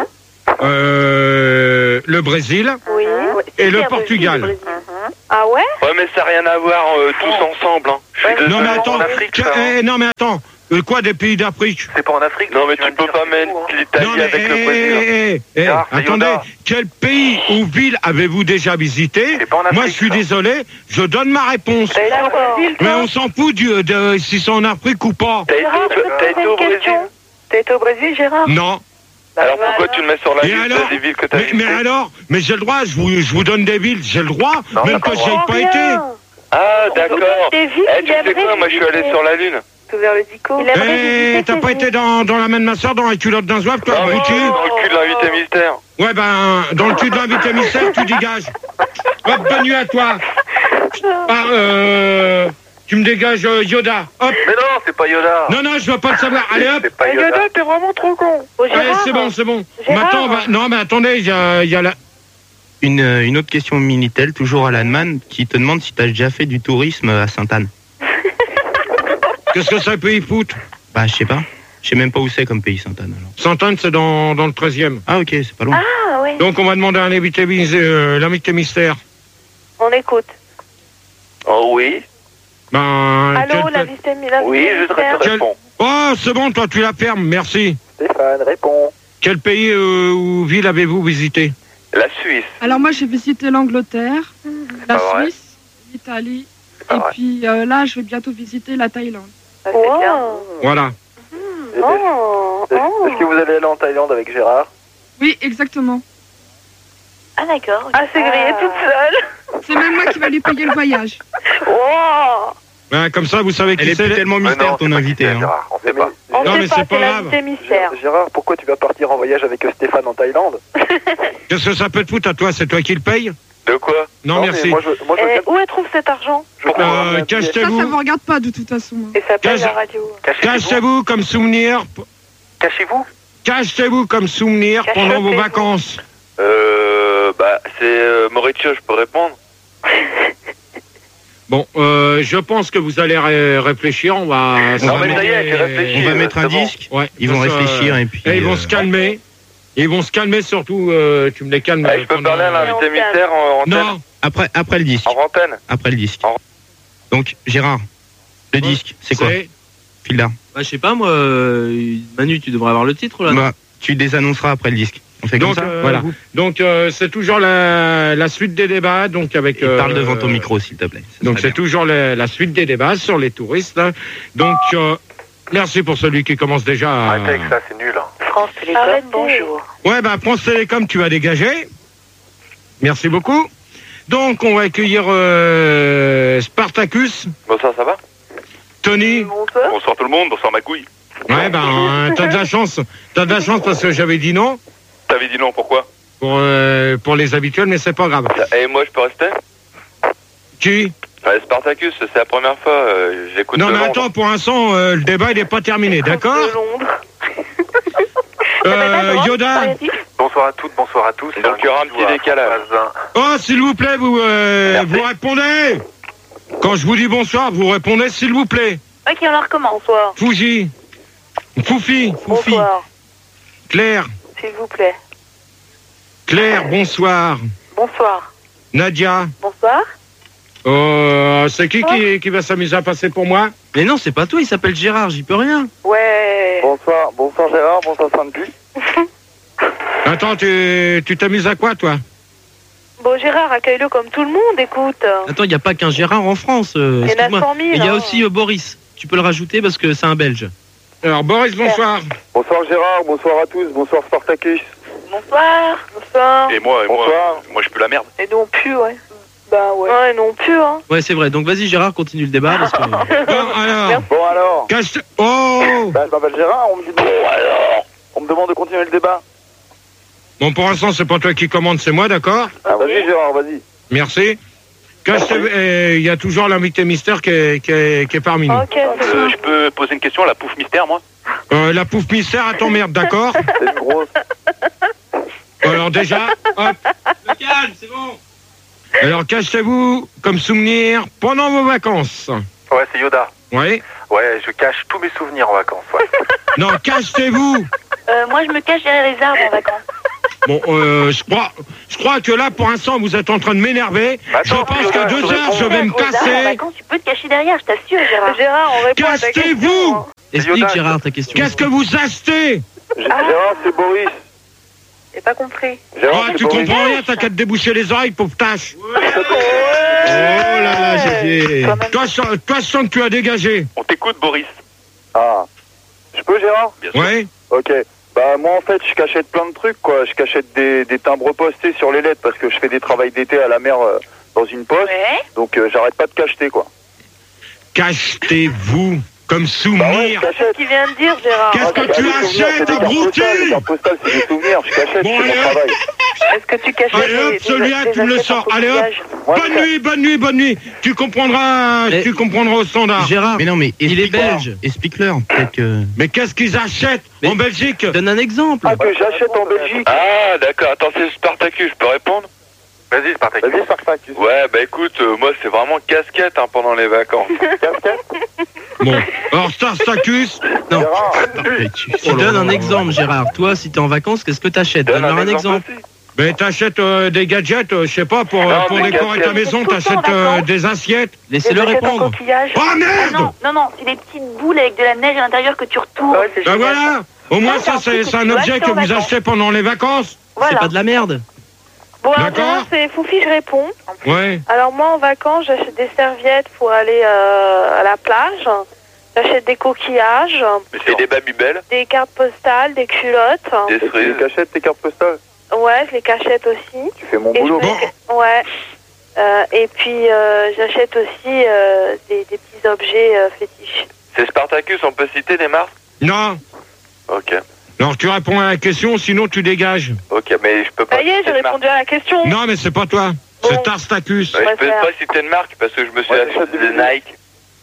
Le Brésil. Oui. Et le Portugal. Ah ouais? Ouais, mais ça n'a rien à voir tous ensemble. Hein. Non, mais attends. Non, mais attends. Quoi, des pays d'Afrique? C'est pas en Afrique. Non, mais tu peux pas mettre l'Italie avec le Brésil. Attendez, quel pays ou ville avez-vous déjà visité? Moi, je suis désolé, je donne ma réponse. Mais on s'en fout de si c'est en Afrique ou pas. T'as été au Brésil? T'as été au Brésil, Gérard? Non. Alors pourquoi tu le mets sur la liste des villes que t'as visitées? Mais alors, mais j'ai le droit, je vous donne des villes, j'ai le droit, même que j'y ai pas été. Ah, d'accord. Tu sais quoi, moi je suis allé sur la Lune. Vers le Dico. T'as pas été dans la main de ma soeur, dans la culotte d'un zouave, toi, abruti? Dans le cul de l'invité mystère. Ouais, ben, dans le cul de l'invité mystère, tu dégages. Hop, bonne nuit à toi. Tu me dégages Yoda. Hop. Mais non, c'est pas Yoda. Non, je veux pas le savoir. Allez, hop. C'est pas Yoda, t'es vraiment trop con. Allez, c'est bon. Maintenant, non, mais attendez, il y a la... Une autre question Minitel, toujours à l'Anneman, qui te demande si t'as déjà fait du tourisme à Sainte-Anne. Qu'est-ce que ça peut y foutre? Bah, je sais pas. Je sais même pas où c'est comme pays, Sainte-Anne. Alors. Sainte-Anne, c'est dans le 13e. Ah, ok, c'est pas loin. Ah, oui. Donc, on va demander à l'invité mystère. On écoute. Oh oui. Ben, allô, l'invité mystère. Oui, je te réponds. Oh, c'est bon, toi, tu la fermes, merci. Stéphane, réponds. Quel pays ou ville avez-vous visité? La Suisse. Alors moi j'ai visité l'Angleterre, la Suisse, l'Italie, et puis là je vais bientôt visiter la Thaïlande. Voilà. Est-ce que vous allez aller en Thaïlande avec Gérard? Oui, exactement. Ah d'accord. Ah, c'est grillé toute seule. C'est même moi qui va lui payer le voyage. Wow. Ben, comme ça, vous savez qui c'est. Elle est tellement mystère, ton invité. Hein. On sait pas. Non, mais c'est pas grave. Gérard, pourquoi tu vas partir en voyage avec Stéphane en Thaïlande? Qu'est-ce que ça peut te foutre à toi? C'est toi qui le paye? De quoi? Non, merci. Où elle trouve cet argent? Cachez-vous. Ça me regarde pas de toute façon. Et ça paye la radio. Cachez-vous comme souvenir. Cachez-vous? Cachez-vous comme souvenir pendant vos vacances. Bah, c'est Mauricio, je peux répondre. Bon, je pense que vous allez réfléchir. On va mettre un disque. Ouais, ils vont réfléchir et puis. Et ils vont se calmer. Ils vont se calmer surtout. Tu me les calmes. Je peux parler à l'invité mystère en antenne? Non. Après le disque. En antenne. Après le disque. Donc Gérard, le disque, c'est quoi? Fildar. Bah, je sais pas moi. Manu, tu devrais avoir le titre là. Bah, tu désannonceras après le disque. On fait comme ça. Voilà. Donc c'est toujours la suite des débats. Donc avec. Parle devant ton micro, s'il te plaît. Donc c'est toujours la suite des débats sur les touristes. Là. Donc merci pour celui qui commence déjà. Arrêtez avec ça, c'est nul. France Télécom, bonjour. Ouais, bah France Télécom, tu vas dégager. Merci beaucoup. Donc on va accueillir Spartacus. Bonsoir, ça va? Tony. Bonsoir tout le monde, bonsoir ma couille. Ouais, ben t'as de la chance. T'as de la chance parce que j'avais dit non. T'avais dit non, pourquoi? Pour les habituels, mais c'est pas grave. Et moi, je peux rester? Qui? Spartacus, c'est la première fois, j'écoute. Non, mais attends, pour l'instant, le débat, il n'est pas terminé, d'accord? Yoda. Bonsoir à toutes, bonsoir à tous. Donc, il y aura un petit décalage. Oh, s'il vous plaît, vous répondez. Quand je vous dis bonsoir, vous répondez, s'il vous plaît. Ok, on recommence. Bonsoir. Foufi. Bonsoir. Claire. S'il vous plaît. Claire, bonsoir. Bonsoir. Nadia. Bonsoir. C'est qui va s'amuser à passer pour moi? Mais non, c'est pas toi, il s'appelle Gérard, j'y peux rien. Ouais. Bonsoir Gérard, bonsoir Sandy. Attends, tu t'amuses à quoi, toi? Bon, Gérard, accueille-le comme tout le monde, écoute. Attends, il n'y a pas qu'un Gérard en France. Il y en a 100 000. Il y a aussi Boris. Tu peux le rajouter parce que c'est un Belge. Alors, Boris, bonsoir. Bonsoir Gérard, bonsoir à tous, bonsoir Spartacus. Bonsoir. Et moi, je pue la merde. Et nous on pue, ouais. Bah ouais. Ouais, nous on pue, hein. Ouais, c'est vrai. Donc vas-y Gérard, continue le débat parce que... Bon alors. Oh. Bah, je m'appelle Gérard, on me dit bon alors. On me demande de continuer le débat. Bon, pour l'instant, c'est pas toi qui commande, c'est moi, d'accord? Ah, vas-y Gérard, vas-y. Merci. Il y a toujours l'invité mystère qui est parmi nous. Ok, je peux poser une question à la pouffe mystère, moi? La pouffe mystère, attends, merde, d'accord? C'est une grosse. Alors déjà, hop. Le calme, c'est bon. Alors cachez-vous comme souvenir pendant vos vacances. Ouais, c'est Yoda. Oui. Ouais, je cache tous mes souvenirs en vacances, ouais. Non, cachez-vous. Moi, je me cache derrière les arbres en vacances. Bon, je crois que là, pour l'instant, vous êtes en train de m'énerver. Je pense qu'à 2 heures, je vais me En casser. vacances, tu peux te cacher derrière, je t'assure, Gérard. Gérard, on répond à ta question. Cachez-vous. Explique, Gérard, ta question. Qu'est-ce que vous achetez? Gérard, c'est Boris. J'ai pas compris. Gérard, Tu comprends rien, t'as qu'à te déboucher les oreilles, pauvre tâche. Oh là là, j'ai... Toi, je sens que tu as dégagé. On t'écoute, Boris. Ah. Je peux, Gérard? Bien sûr. Ouais. Ok. Bah moi en fait je cachette plein de trucs quoi, je cachette des timbres postés sur les lettres parce que je fais des travails d'été à la mer dans une poste, donc j'arrête pas de cacheter quoi. Cachetez-vous comme souvenir. C'est ce qu'il vient de dire, Gérard. Qu'est-ce que tu achètes, abruti? Les cartes postales c'est des souvenirs, je cachette, Bon, c'est mon travail. Est-ce que tu caches Allez hop, celui-là, tu me le sors. Allez hop. Bonne nuit. Tu comprendras au standard. Gérard, Mais non, mais il est belge. Explique-leur. Peut-être que... Mais qu'est-ce qu'ils achètent en Belgique? Donne un exemple. Ah que j'achète en Belgique. Ah, d'accord. Attends, c'est Spartacus, je peux répondre? Vas-y, Spartacus. Vas-y Spartacus. Ouais, bah écoute, moi c'est vraiment casquette pendant les vacances. Bon, alors Spartacus. Non. Gérard. Tu donnes un exemple, Gérard. Toi, si t'es en vacances, qu'est-ce que t'achètes? Donne-leur un exemple. aussi. Mais t'achètes des gadgets, je sais pas, pour mais décorer ta maison, t'achètes des assiettes. Laissez-le répondre. Oh merde! Non, c'est des petites boules avec de la neige à l'intérieur que tu retournes. Ben voilà. Au moins ça, c'est un objet que vous achetez pendant les vacances. C'est pas de la merde. Bon, alors, D'accord. Gérard, c'est Foufi, je réponds. Ouais. Alors moi, en vacances, j'achète des serviettes pour aller à la plage. J'achète des coquillages, Mais c'est des babybel, des cartes postales, des culottes. des Tu cerises. cachettes tes cartes postales? Ouais, je les cachette aussi. Tu fais mon Et boulot. Ouais. Et puis, j'achète aussi des petits objets fétiches. C'est Spartacus, on peut citer des marques? Non. Ok. Alors tu réponds à la question, sinon tu dégages. Ok, mais je peux pas. Ça y est, j'ai citer de marque. répondu à la question. Non, mais c'est pas toi. C'est Tarstacus. Ouais, je peux pas citer de marque parce que je me suis acheté des Nike.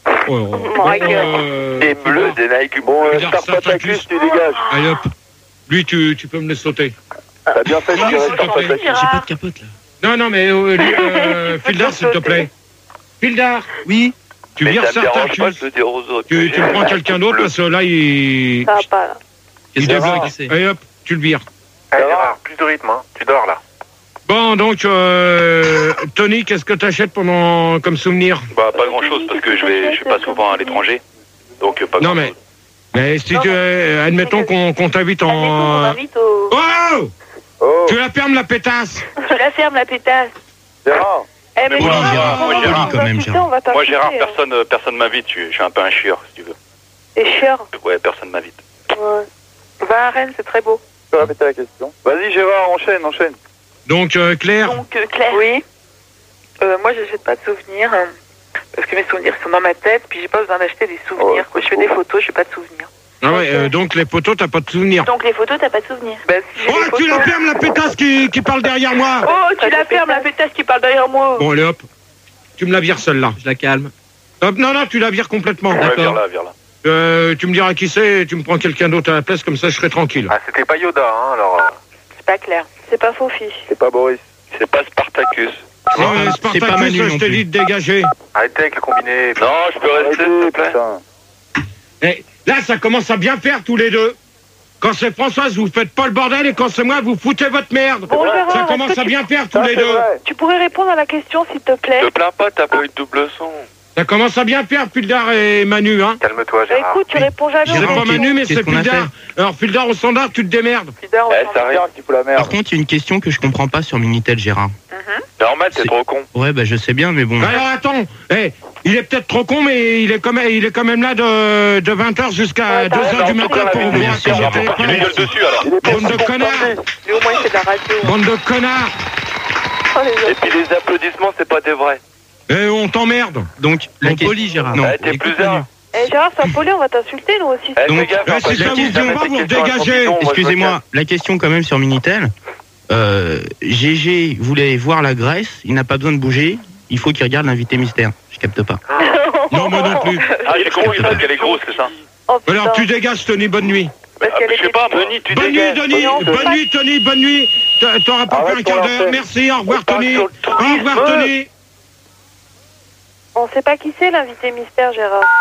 Des bleus, des Nike. Bon, Regarde, Spartacus, tu dégages. Allez hop. Lui, tu peux me laisser sauter. T'as bien fait de tirer Spartacus. J'ai pas de capote là. Non, mais Fildar, s'il te plaît. Fildar. Oui. Tu Mais vires ça me dérange pas de Spartacus. le dire aux autres. Tu prends quelqu'un d'autre parce que là, il... Ça va pas, là. Qu'est-ce il que débloque. c'est? Allez hop, tu le vires. Allez, Gérard, plus de rythme, hein. Tu dors là. Bon, donc, Tony, qu'est-ce que t'achètes comme souvenir? Bah, pas grand chose parce que je suis pas souvent à l'étranger. Donc, pas Non, grand chose. mais si tu... admettons qu'on t'invite en... Oh, Tu la fermes la pétasse. Tu la fermes la pétasse. Gérard. Eh, mais Moi, Gérard, Gérard, personne m'invite. Je suis un peu un chieur, si tu veux. Et chieur. Ouais, personne m'invite. Ouais. Va à Rennes, c'est très beau. Tu peux répéter la question? Vas-y Gérard, enchaîne. Donc, Claire. Claire. Oui. Moi, j'achète pas de souvenirs. Parce que mes souvenirs sont dans ma tête, puis j'ai pas besoin d'acheter des souvenirs. Quand je fais des photos, je fais pas de souvenirs. Ah ouais, donc les photos, t'as pas de souvenirs. Donc les photos, t'as pas de souvenirs. Oh, tu la fermes la pétasse qui parle derrière moi. Oh, tu la fermes la pétasse qui parle derrière moi. Bon, allez hop. Tu me la vires celle-là. Je la calme. Hop, non, tu la vires complètement. Ouais, D'accord. vire là. Tu me diras qui c'est et tu me prends quelqu'un d'autre à la place, comme ça je serai tranquille. Ah, c'était pas Yoda, hein, alors... C'est pas clair. C'est pas Faufi. C'est pas Boris. C'est pas Spartacus. Non, mais Spartacus, je t'ai dit de dégager. Arrêtez avec le combiné. Non, je peux rester, s'il te plaît. Et là, ça commence à bien faire tous les deux. Quand c'est Françoise, vous faites pas le bordel, et quand c'est moi, vous foutez votre merde. Bon, Gérard, ça commence à bien faire tous les deux. Tu pourrais répondre à la question, s'il te plaît? Ne plains pas, t'as pas eu de double son. Ça commence à bien faire, Fildar et Manu, hein. Calme-toi, Bah, Gérard. écoute, tu réponds jamais. C'est pas Manu, mais c'est Fildar. Alors, Fildar au standard, tu te démerdes. Ça arrive. qui fout la merde. Par contre, il y a une question que je comprends pas sur Minitel, Gérard. Normal, t'es trop con. Ouais, bah je sais bien, mais bon. Alors attends, il est peut-être trop con, mais il est quand même là de 20h jusqu'à 2h du matin pour ouvrir son téléphone. Il gueule dessus alors. Bande de connards. Lui, au moins, il fait de la radio. Bande de connards. Et puis les applaudissements, c'est pas des vrais. On t'emmerde. Donc, la poli, Gérard. Non, T'es plus un. Eh, Gérard, sois poli, on va t'insulter, nous aussi. Donc, si ça vous vient pas, vous dégagez. Excusez-moi, la question quand même sur Minitel. GG voulait voir la Grèce, il n'a pas besoin de bouger, il faut qu'il regarde l'invité mystère. Je capte pas. Non, moi non plus. Ah, j'ai compris parce qu'elle est grosse, c'est ça. Alors tu dégages, Tony, bonne nuit. Je sais pas, Tony, tu Bonne nuit, dégages. Tony. Bonne nuit, Tony, bonne nuit. T'auras pas fait un quart d'heure. Merci, au revoir, Tony. Au revoir, Tony. On sait pas qui c'est, l'invité mystère, Gérard.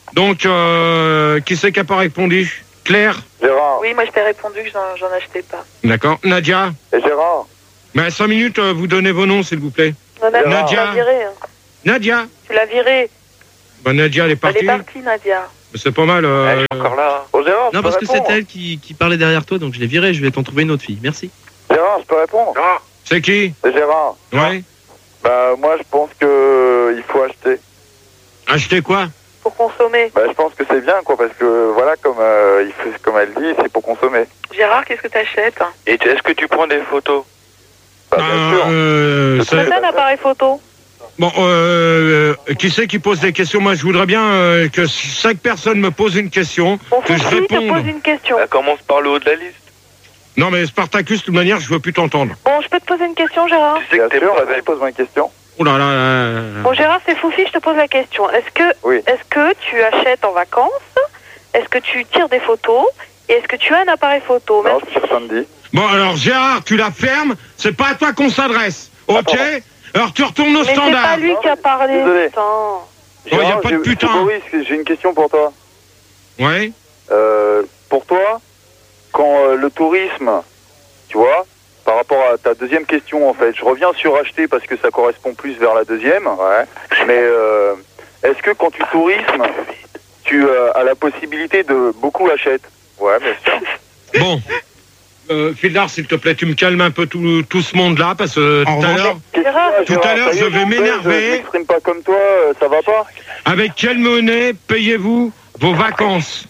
Donc, qui c'est qui n'a pas répondu? Claire? Gérard. Oui, moi je t'ai répondu que j'en achetais pas. D'accord. Nadia? Et Gérard. 5 minutes, vous donnez vos noms, s'il vous plaît. Non, Nadia. Nadia. Tu l'as virée. Nadia? Tu l'as virée. Nadia, elle est partie. Elle est partie, Nadia. C'est pas mal. Elle est encore là. Bon, Gérard, Non, parce que c'est elle qui parlait derrière toi, donc je l'ai virée. Je vais t'en trouver une autre fille. Merci. Gérard, je peux répondre? C'est qui? C'est Gérard. Ouais. Bah, moi, je pense que il faut acheter. Acheter quoi? Pour consommer. Bah, je pense que c'est bien, quoi, parce que, voilà, comme elle dit, c'est pour consommer. Gérard, qu'est-ce que t'achètes? Et est-ce que tu prends des photos? Bah, bien sûr. C'est un appareil photo. Bon, qui c'est qui pose des questions? Moi, je voudrais bien que chaque personne me pose une question, que je réponde. te pose une question. Ça commence par le haut de la liste. Non, mais Spartacus, de toute manière, je veux plus t'entendre. Bon, je peux te poser une question, Gérard? Tu sais que t'es pas belle. Pose-moi une question. Oh là là. Bon, Gérard, c'est Foufi, je te pose la question. Est-ce que tu achètes en vacances? Est-ce que tu tires des photos? Et est-ce que tu as un appareil photo? Non, c'est sur Sandy. Bon, alors, Gérard, tu la fermes, c'est pas à toi qu'on s'adresse, ok? Alors, tu retournes au standard. Mais c'est pas lui qui a parlé. Désolé. Putain. Oh, y a pas de putain. Boris, j'ai une question pour toi. Ouais. Pour toi, quand le tourisme, tu vois, par rapport à ta deuxième question, en fait, je reviens sur acheter parce que ça correspond plus vers la deuxième. Ouais. Mais est-ce que quand tu tourismes, tu as la possibilité de beaucoup acheter? Ouais, bien sûr. Bon. Fildar, s'il te plaît, tu me calmes un peu tout ce monde-là, parce que tout à l'heure, je vais m'énerver. Je m'exprime pas comme toi, ça va pas? Avec quelle monnaie payez-vous vos vacances?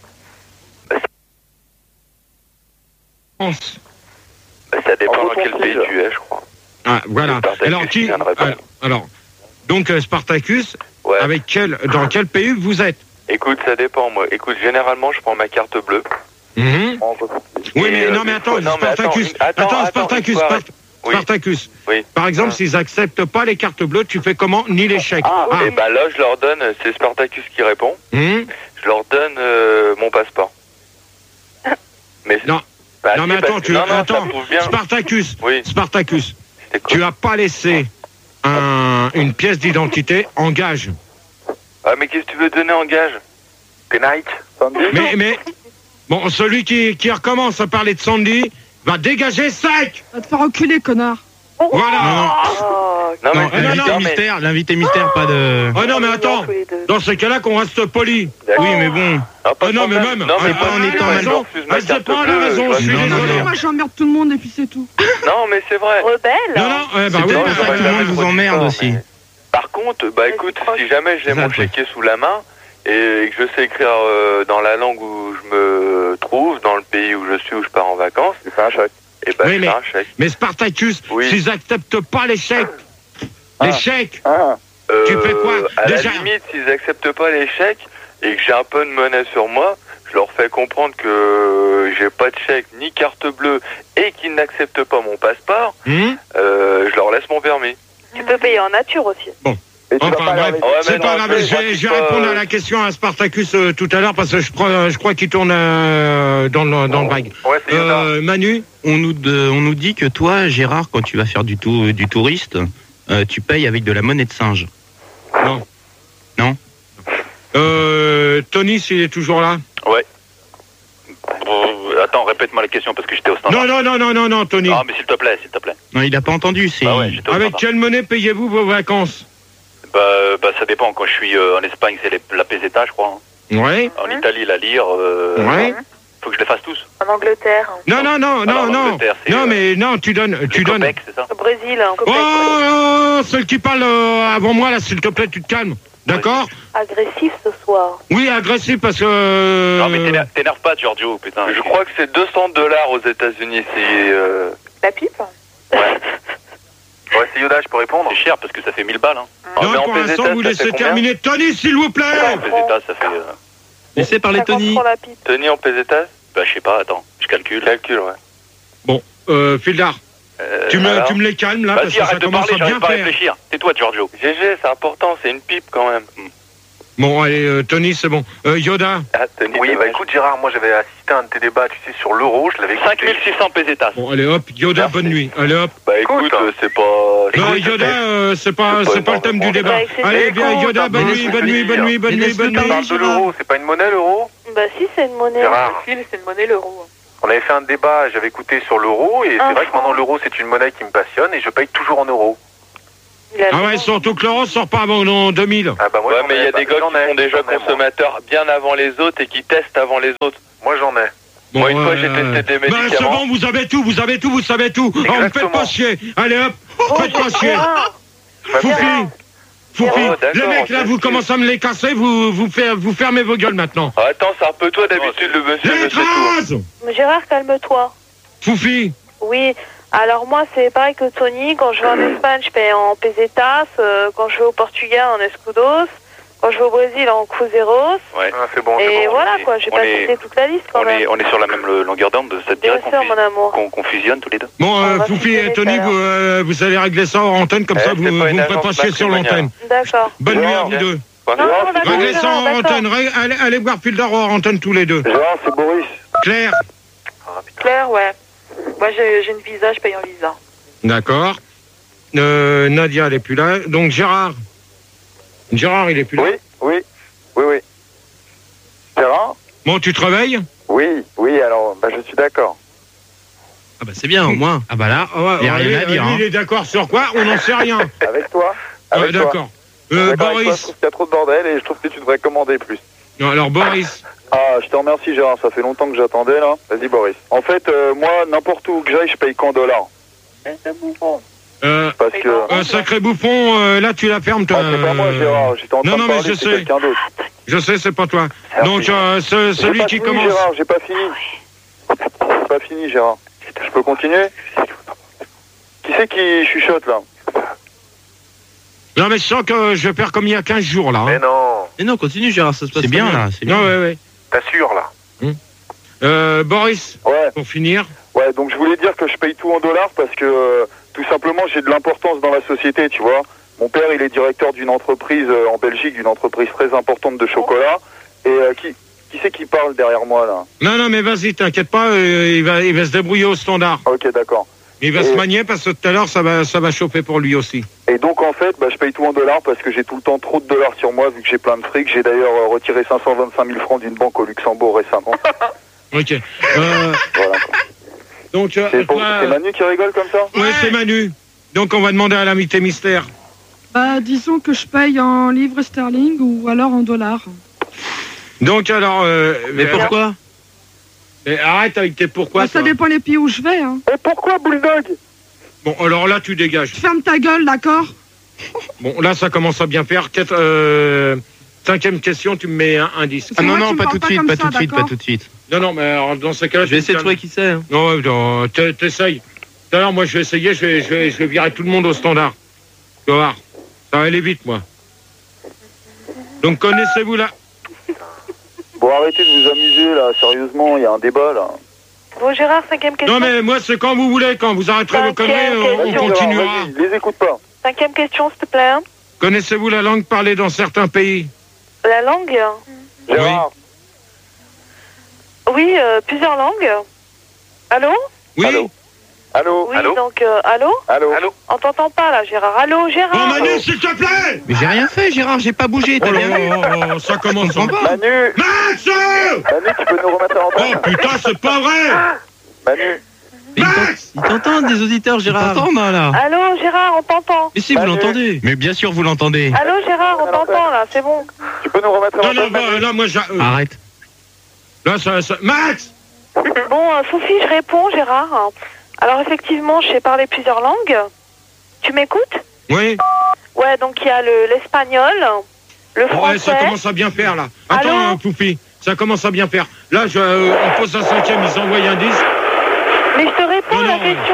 Ça dépend dans quel pays tu es, je crois. Ah, voilà. Alors, donc Spartacus, ouais. Dans quel pays vous êtes? Écoute, ça dépend, moi. Écoute, généralement, je prends ma carte bleue. Oui, mais non, mais attends, Spartacus. Spartacus. Oui. Par exemple, s'ils acceptent pas les cartes bleues, tu fais comment? Ni les chèques. Et bah là, je leur donne, c'est Spartacus qui répond. Je leur donne mon passeport. Mais non. Non, mais attends, Spartacus. Oui. Spartacus. Tu as pas laissé une pièce d'identité en gage. Ah, mais qu'est-ce que tu veux donner en gage? Good night. Mais bon, celui qui recommence à parler de Sandy va dégager sec. Va te faire enculer, connard. Voilà. L'invité mystère, pas de... Oh non, mais attends, dans ce cas-là, qu'on reste poli. Oui, mais bon. Non, mais même. Non, mais pas en étant mal. C'est pas la raison, je suis désolé. Moi, j'emmerde tout le monde et puis c'est tout. Non, mais c'est vrai. Rebelle. Non, c'est peut-être pour ça que tout le monde vous emmerde aussi. Par contre, écoute, si jamais j'ai mon chéquier sous la main et que je sais écrire dans la langue où je me trouve, dans le pays où je suis, où je pars en vacances, tu fais un chèque. Et bah, je fais un chèque. Mais Spartacus, s'ils n'acceptent pas les chèques, tu fais quoi? À la limite, s'ils n'acceptent pas les chèques et que j'ai un peu de monnaie sur moi, je leur fais comprendre que j'ai pas de chèque ni carte bleue et qu'ils n'acceptent pas mon passeport, je leur laisse mon permis. Tu peux payer en nature aussi. Bon. Enfin, bref, c'est pas grave. Je vais répondre à la question à Spartacus tout à l'heure parce que je crois qu'il tourne dans le bague. Ouais, Manu, on nous dit que toi, Gérard, quand tu vas faire du touriste, tu payes avec de la monnaie de singe. Non. Non. Tony, s'il est toujours là. Ouais. Attends, répète-moi la question parce que j'étais au standard. Non, Tony. Ah, mais s'il te plaît. Non, il n'a pas entendu. Avec quelle monnaie payez-vous vos vacances? Bah, ça dépend. Quand je suis en Espagne, c'est la peseta, je crois. Ouais. En Italie, la lire. Ouais. Faut que je les fasse tous. En Angleterre. Non. Non, mais non, tu donnes. Québec, c'est ça? Au Brésil. Oh, celle qui parle avant moi, là, s'il te plaît, tu te calmes. D'accord? Agressif ce soir. Oui, agressif parce que... Non, mais t'énerve pas, Giorgio, putain. Je crois que c'est $200 aux États-Unis. C'est... La pipe? Ouais, c'est Yoda, je peux répondre. C'est cher parce que ça fait 1000 balles. Hein. Non, pour l'instant, vous laissez terminer. Tony, s'il vous plaît. En pesetas, ça fait... Laissez parler Tony. Tony en pesetas? Bah, je sais pas, attends. Je calcule. Ouais. Bon, Fildar, tu me les calmes, là, parce que ça commence à bien faire. Réfléchir. Tais-toi, Giorgio. GG, c'est important, c'est une pipe, quand même. Bon, allez, Tony, c'est bon. Yoda. Oui, bah écoute Gérard, moi j'avais assisté à un de tes débats, tu sais, sur l'euro, je l'avais écouté. 5600 pesetas. Bon, allez, hop, Yoda, bonne nuit. Allez, hop. Bah écoute, c'est pas... Non, Yoda, c'est pas le thème du débat. Allez, bien, Yoda, bonne nuit. On parle de l'euro, c'est pas une monnaie l'euro? Bah si, c'est une monnaie. Gérard. C'est une monnaie l'euro. On avait fait un débat, j'avais écouté sur l'euro, et c'est vrai que maintenant l'euro c'est une monnaie qui me passionne, et je paye toujours en euros. Ah ouais, surtout que l'euro sort pas avant 2000. Ah bah moi, ouais, mais il y a des gars qui sont déjà consommateurs bien avant les autres et qui testent avant les autres. Moi j'en ai. Bon, moi une fois j'ai testé des médicaments. Bah c'est bon, vous savez tout, vous savez tout. Oh, me faites pas chier. Allez hop, faites pas chier. Foufi, les mecs là, vous commencez à me les casser, vous fermez vos gueules maintenant. Attends, c'est un peu toi d'habitude le monsieur. Gérard, calme-toi. Foufi. Oui. Alors moi c'est pareil que Tony, quand je vais en Espagne je paye en pesetas, quand je vais au Portugal en escudos, quand je vais au Brésil en cruzeiros. Ouais. Ah, c'est bon. Et voilà quoi, j'ai pas cité toute la liste quand même. On est sur la même longueur d'onde, ça te dirait qu'on fusionne tous les deux. Bon, Foufi et Tony, vous allez régler ça hors antenne, comme ça vous ne me faites pas chier sur l'antenne. D'accord. Bonne nuit à vous deux. Réglez ça hors antenne, allez voir Pildar hors antenne tous les deux. C'est Boris. Claire. Claire, ouais. Moi, j'ai une visa, je paye en visa. D'accord. Nadia, elle est plus là. Donc, Gérard. Gérard, il est plus là. Oui. Gérard? Bon, tu te réveilles? Oui, alors, je suis d'accord. Ah bah c'est bien, au moins. Ah bah là, il y a rien à dire. Il est d'accord sur quoi? On n'en sait rien. Avec toi. D'accord. Boris. Boris. Je trouve qu'il y a trop de bordel et je trouve que tu devrais commander plus. Non, alors, Boris. Ah, je te remercie Gérard, ça fait longtemps que j'attendais là. Vas-y Boris. En fait, moi, n'importe où que j'aille, je paye qu'en dollars. C'est bouffon. Parce que... sacré bouffon, là tu la fermes toi. C'est pas moi Gérard, j'étais en train de parler, c'est quelqu'un d'autre. Je sais, c'est pas toi. Donc celui qui commence... Gérard, j'ai pas fini. J'ai pas fini Gérard. Je peux continuer? Qui c'est qui chuchote là? Non mais je sens que je perds comme il y a 15 jours là. Mais non. Mais non, continue Gérard, ça se passe bien là. C'est bien. Non, ouais. T'assures là. Boris, pour finir. Ouais, donc je voulais dire que je paye tout en dollars parce que tout simplement j'ai de l'importance dans la société, tu vois. Mon père, il est directeur d'une entreprise en Belgique, d'une entreprise très importante de chocolat. Et qui c'est qui parle derrière moi là? Non, mais vas-y, t'inquiète pas, il va se débrouiller au standard. Ok, d'accord. Il va se manier parce que tout à l'heure ça va chauffer pour lui aussi. Et donc en fait, je paye tout en dollars parce que j'ai tout le temps trop de dollars sur moi vu que j'ai plein de fric. J'ai d'ailleurs retiré 525 000 francs d'une banque au Luxembourg récemment. Ok. Voilà. Donc c'est Manu qui rigole comme ça? Ouais, c'est Manu. Donc on va demander à l'invité mystère. Disons que je paye en livres sterling ou alors en dollars. Donc alors... mais pourquoi? Arrête avec tes pourquoi. Ça dépend des pays où je vais. Hein. Et pourquoi Bulldog? Bon, alors là, tu dégages. Ferme ta gueule, d'accord? Bon, là, ça commence à bien faire. 5e question, tu me mets un indice. Ah non, pas tout de suite. Non, mais alors, dans ce cas-là... Je vais essayer de trouver qui c'est. Hein. Non, t'essayes. Tout à l'heure, moi, je vais essayer, je vais virer tout le monde au standard. Tu vas voir. Ça va aller vite, moi. Donc, connaissez-vous là? Bon, arrêtez de vous amuser, là, sérieusement, il y a un débat, là. Bon, Gérard, 5e question. Non, mais moi, c'est quand vous voulez, quand vous arrêterez vos conneries, on continuera. Vas-y, les écoute pas. 5e question, s'il te plaît. Connaissez-vous la langue parlée dans certains pays? La langue? Gérard. Oui, plusieurs langues. Allô? Oui. Allô? Oui, donc, allô? Allô? On t'entend pas, là, Gérard. Allô, Gérard? Oh, Manu, s'il te plaît! Mais j'ai rien fait, Gérard, j'ai pas bougé, t'as bien vu? Ça commence en bas. Manu! Max! Manu, tu peux nous remettre à l'antenne? Oh, putain, c'est pas vrai! Manu! Max! Ils t'entendent, des auditeurs, Gérard. Ils t'entendent, là. Allô, Gérard, on t'entend. Mais si, vous l'entendez. Mais bien sûr, vous l'entendez. Allô, Gérard, on t'entend, là, c'est bon. Tu peux nous remettre à l'antenne? Non, là, moi, Arrête. Là, ça... Max! Bon, Sophie, je réponds, Gérard. Alors, effectivement, je sais parler plusieurs langues. Tu m'écoutes? Oui. Ouais, donc il y a l'espagnol, le français... Ouais, ça commence à bien faire, là. Attends, Poupi, ça commence à bien faire. Là, on pose la 5e, ils envoient un 10. Mais je te réponds à la question.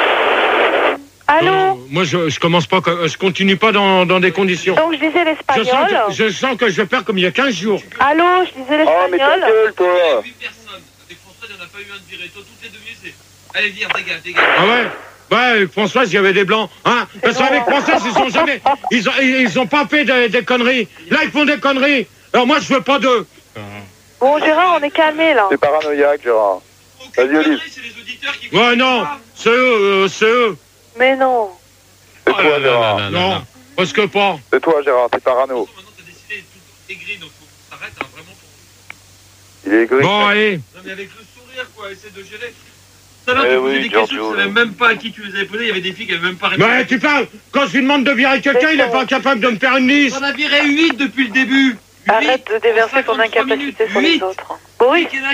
Allô? Moi, je commence pas, je continue pas dans des conditions. Donc, je disais l'espagnol. Je sens que je perds comme il y a 15 jours. Allô, je disais l'espagnol. Oh, mais ta gueule, toi. Des Français, il n'y en a pas eu un de viré. Toi, toutes les devinées, c'est... Allez, vire, dégage. Ah ouais? Ouais, Françoise, il y avait des blancs, hein? Parce qu'avec Françoise, ils ont pas fait des conneries. Là, ils font des conneries. Alors moi, je veux pas d'eux. Bon, Gérard, on est calmé, là. C'est paranoïaque, Gérard. Vas-y, Olive. Ouais, non, c'est eux. Mais non. C'est toi, Gérard. Non, presque pas. C'est toi, Gérard, t'es parano. Il est aigri. Bon, allez. Non, mais avec le sourire, quoi, essaie de gérer. Tout à l'heure, tu posais des questions, tu savais même pas à qui tu les avais posées, il y avait des filles qui avaient même pas répondu. Mais tu parles, quand je lui demande de virer quelqu'un, il est pas capable de me faire une liste. On a viré 8 depuis le début. Arrête de déverser ton incapacité sur les autres. Oui.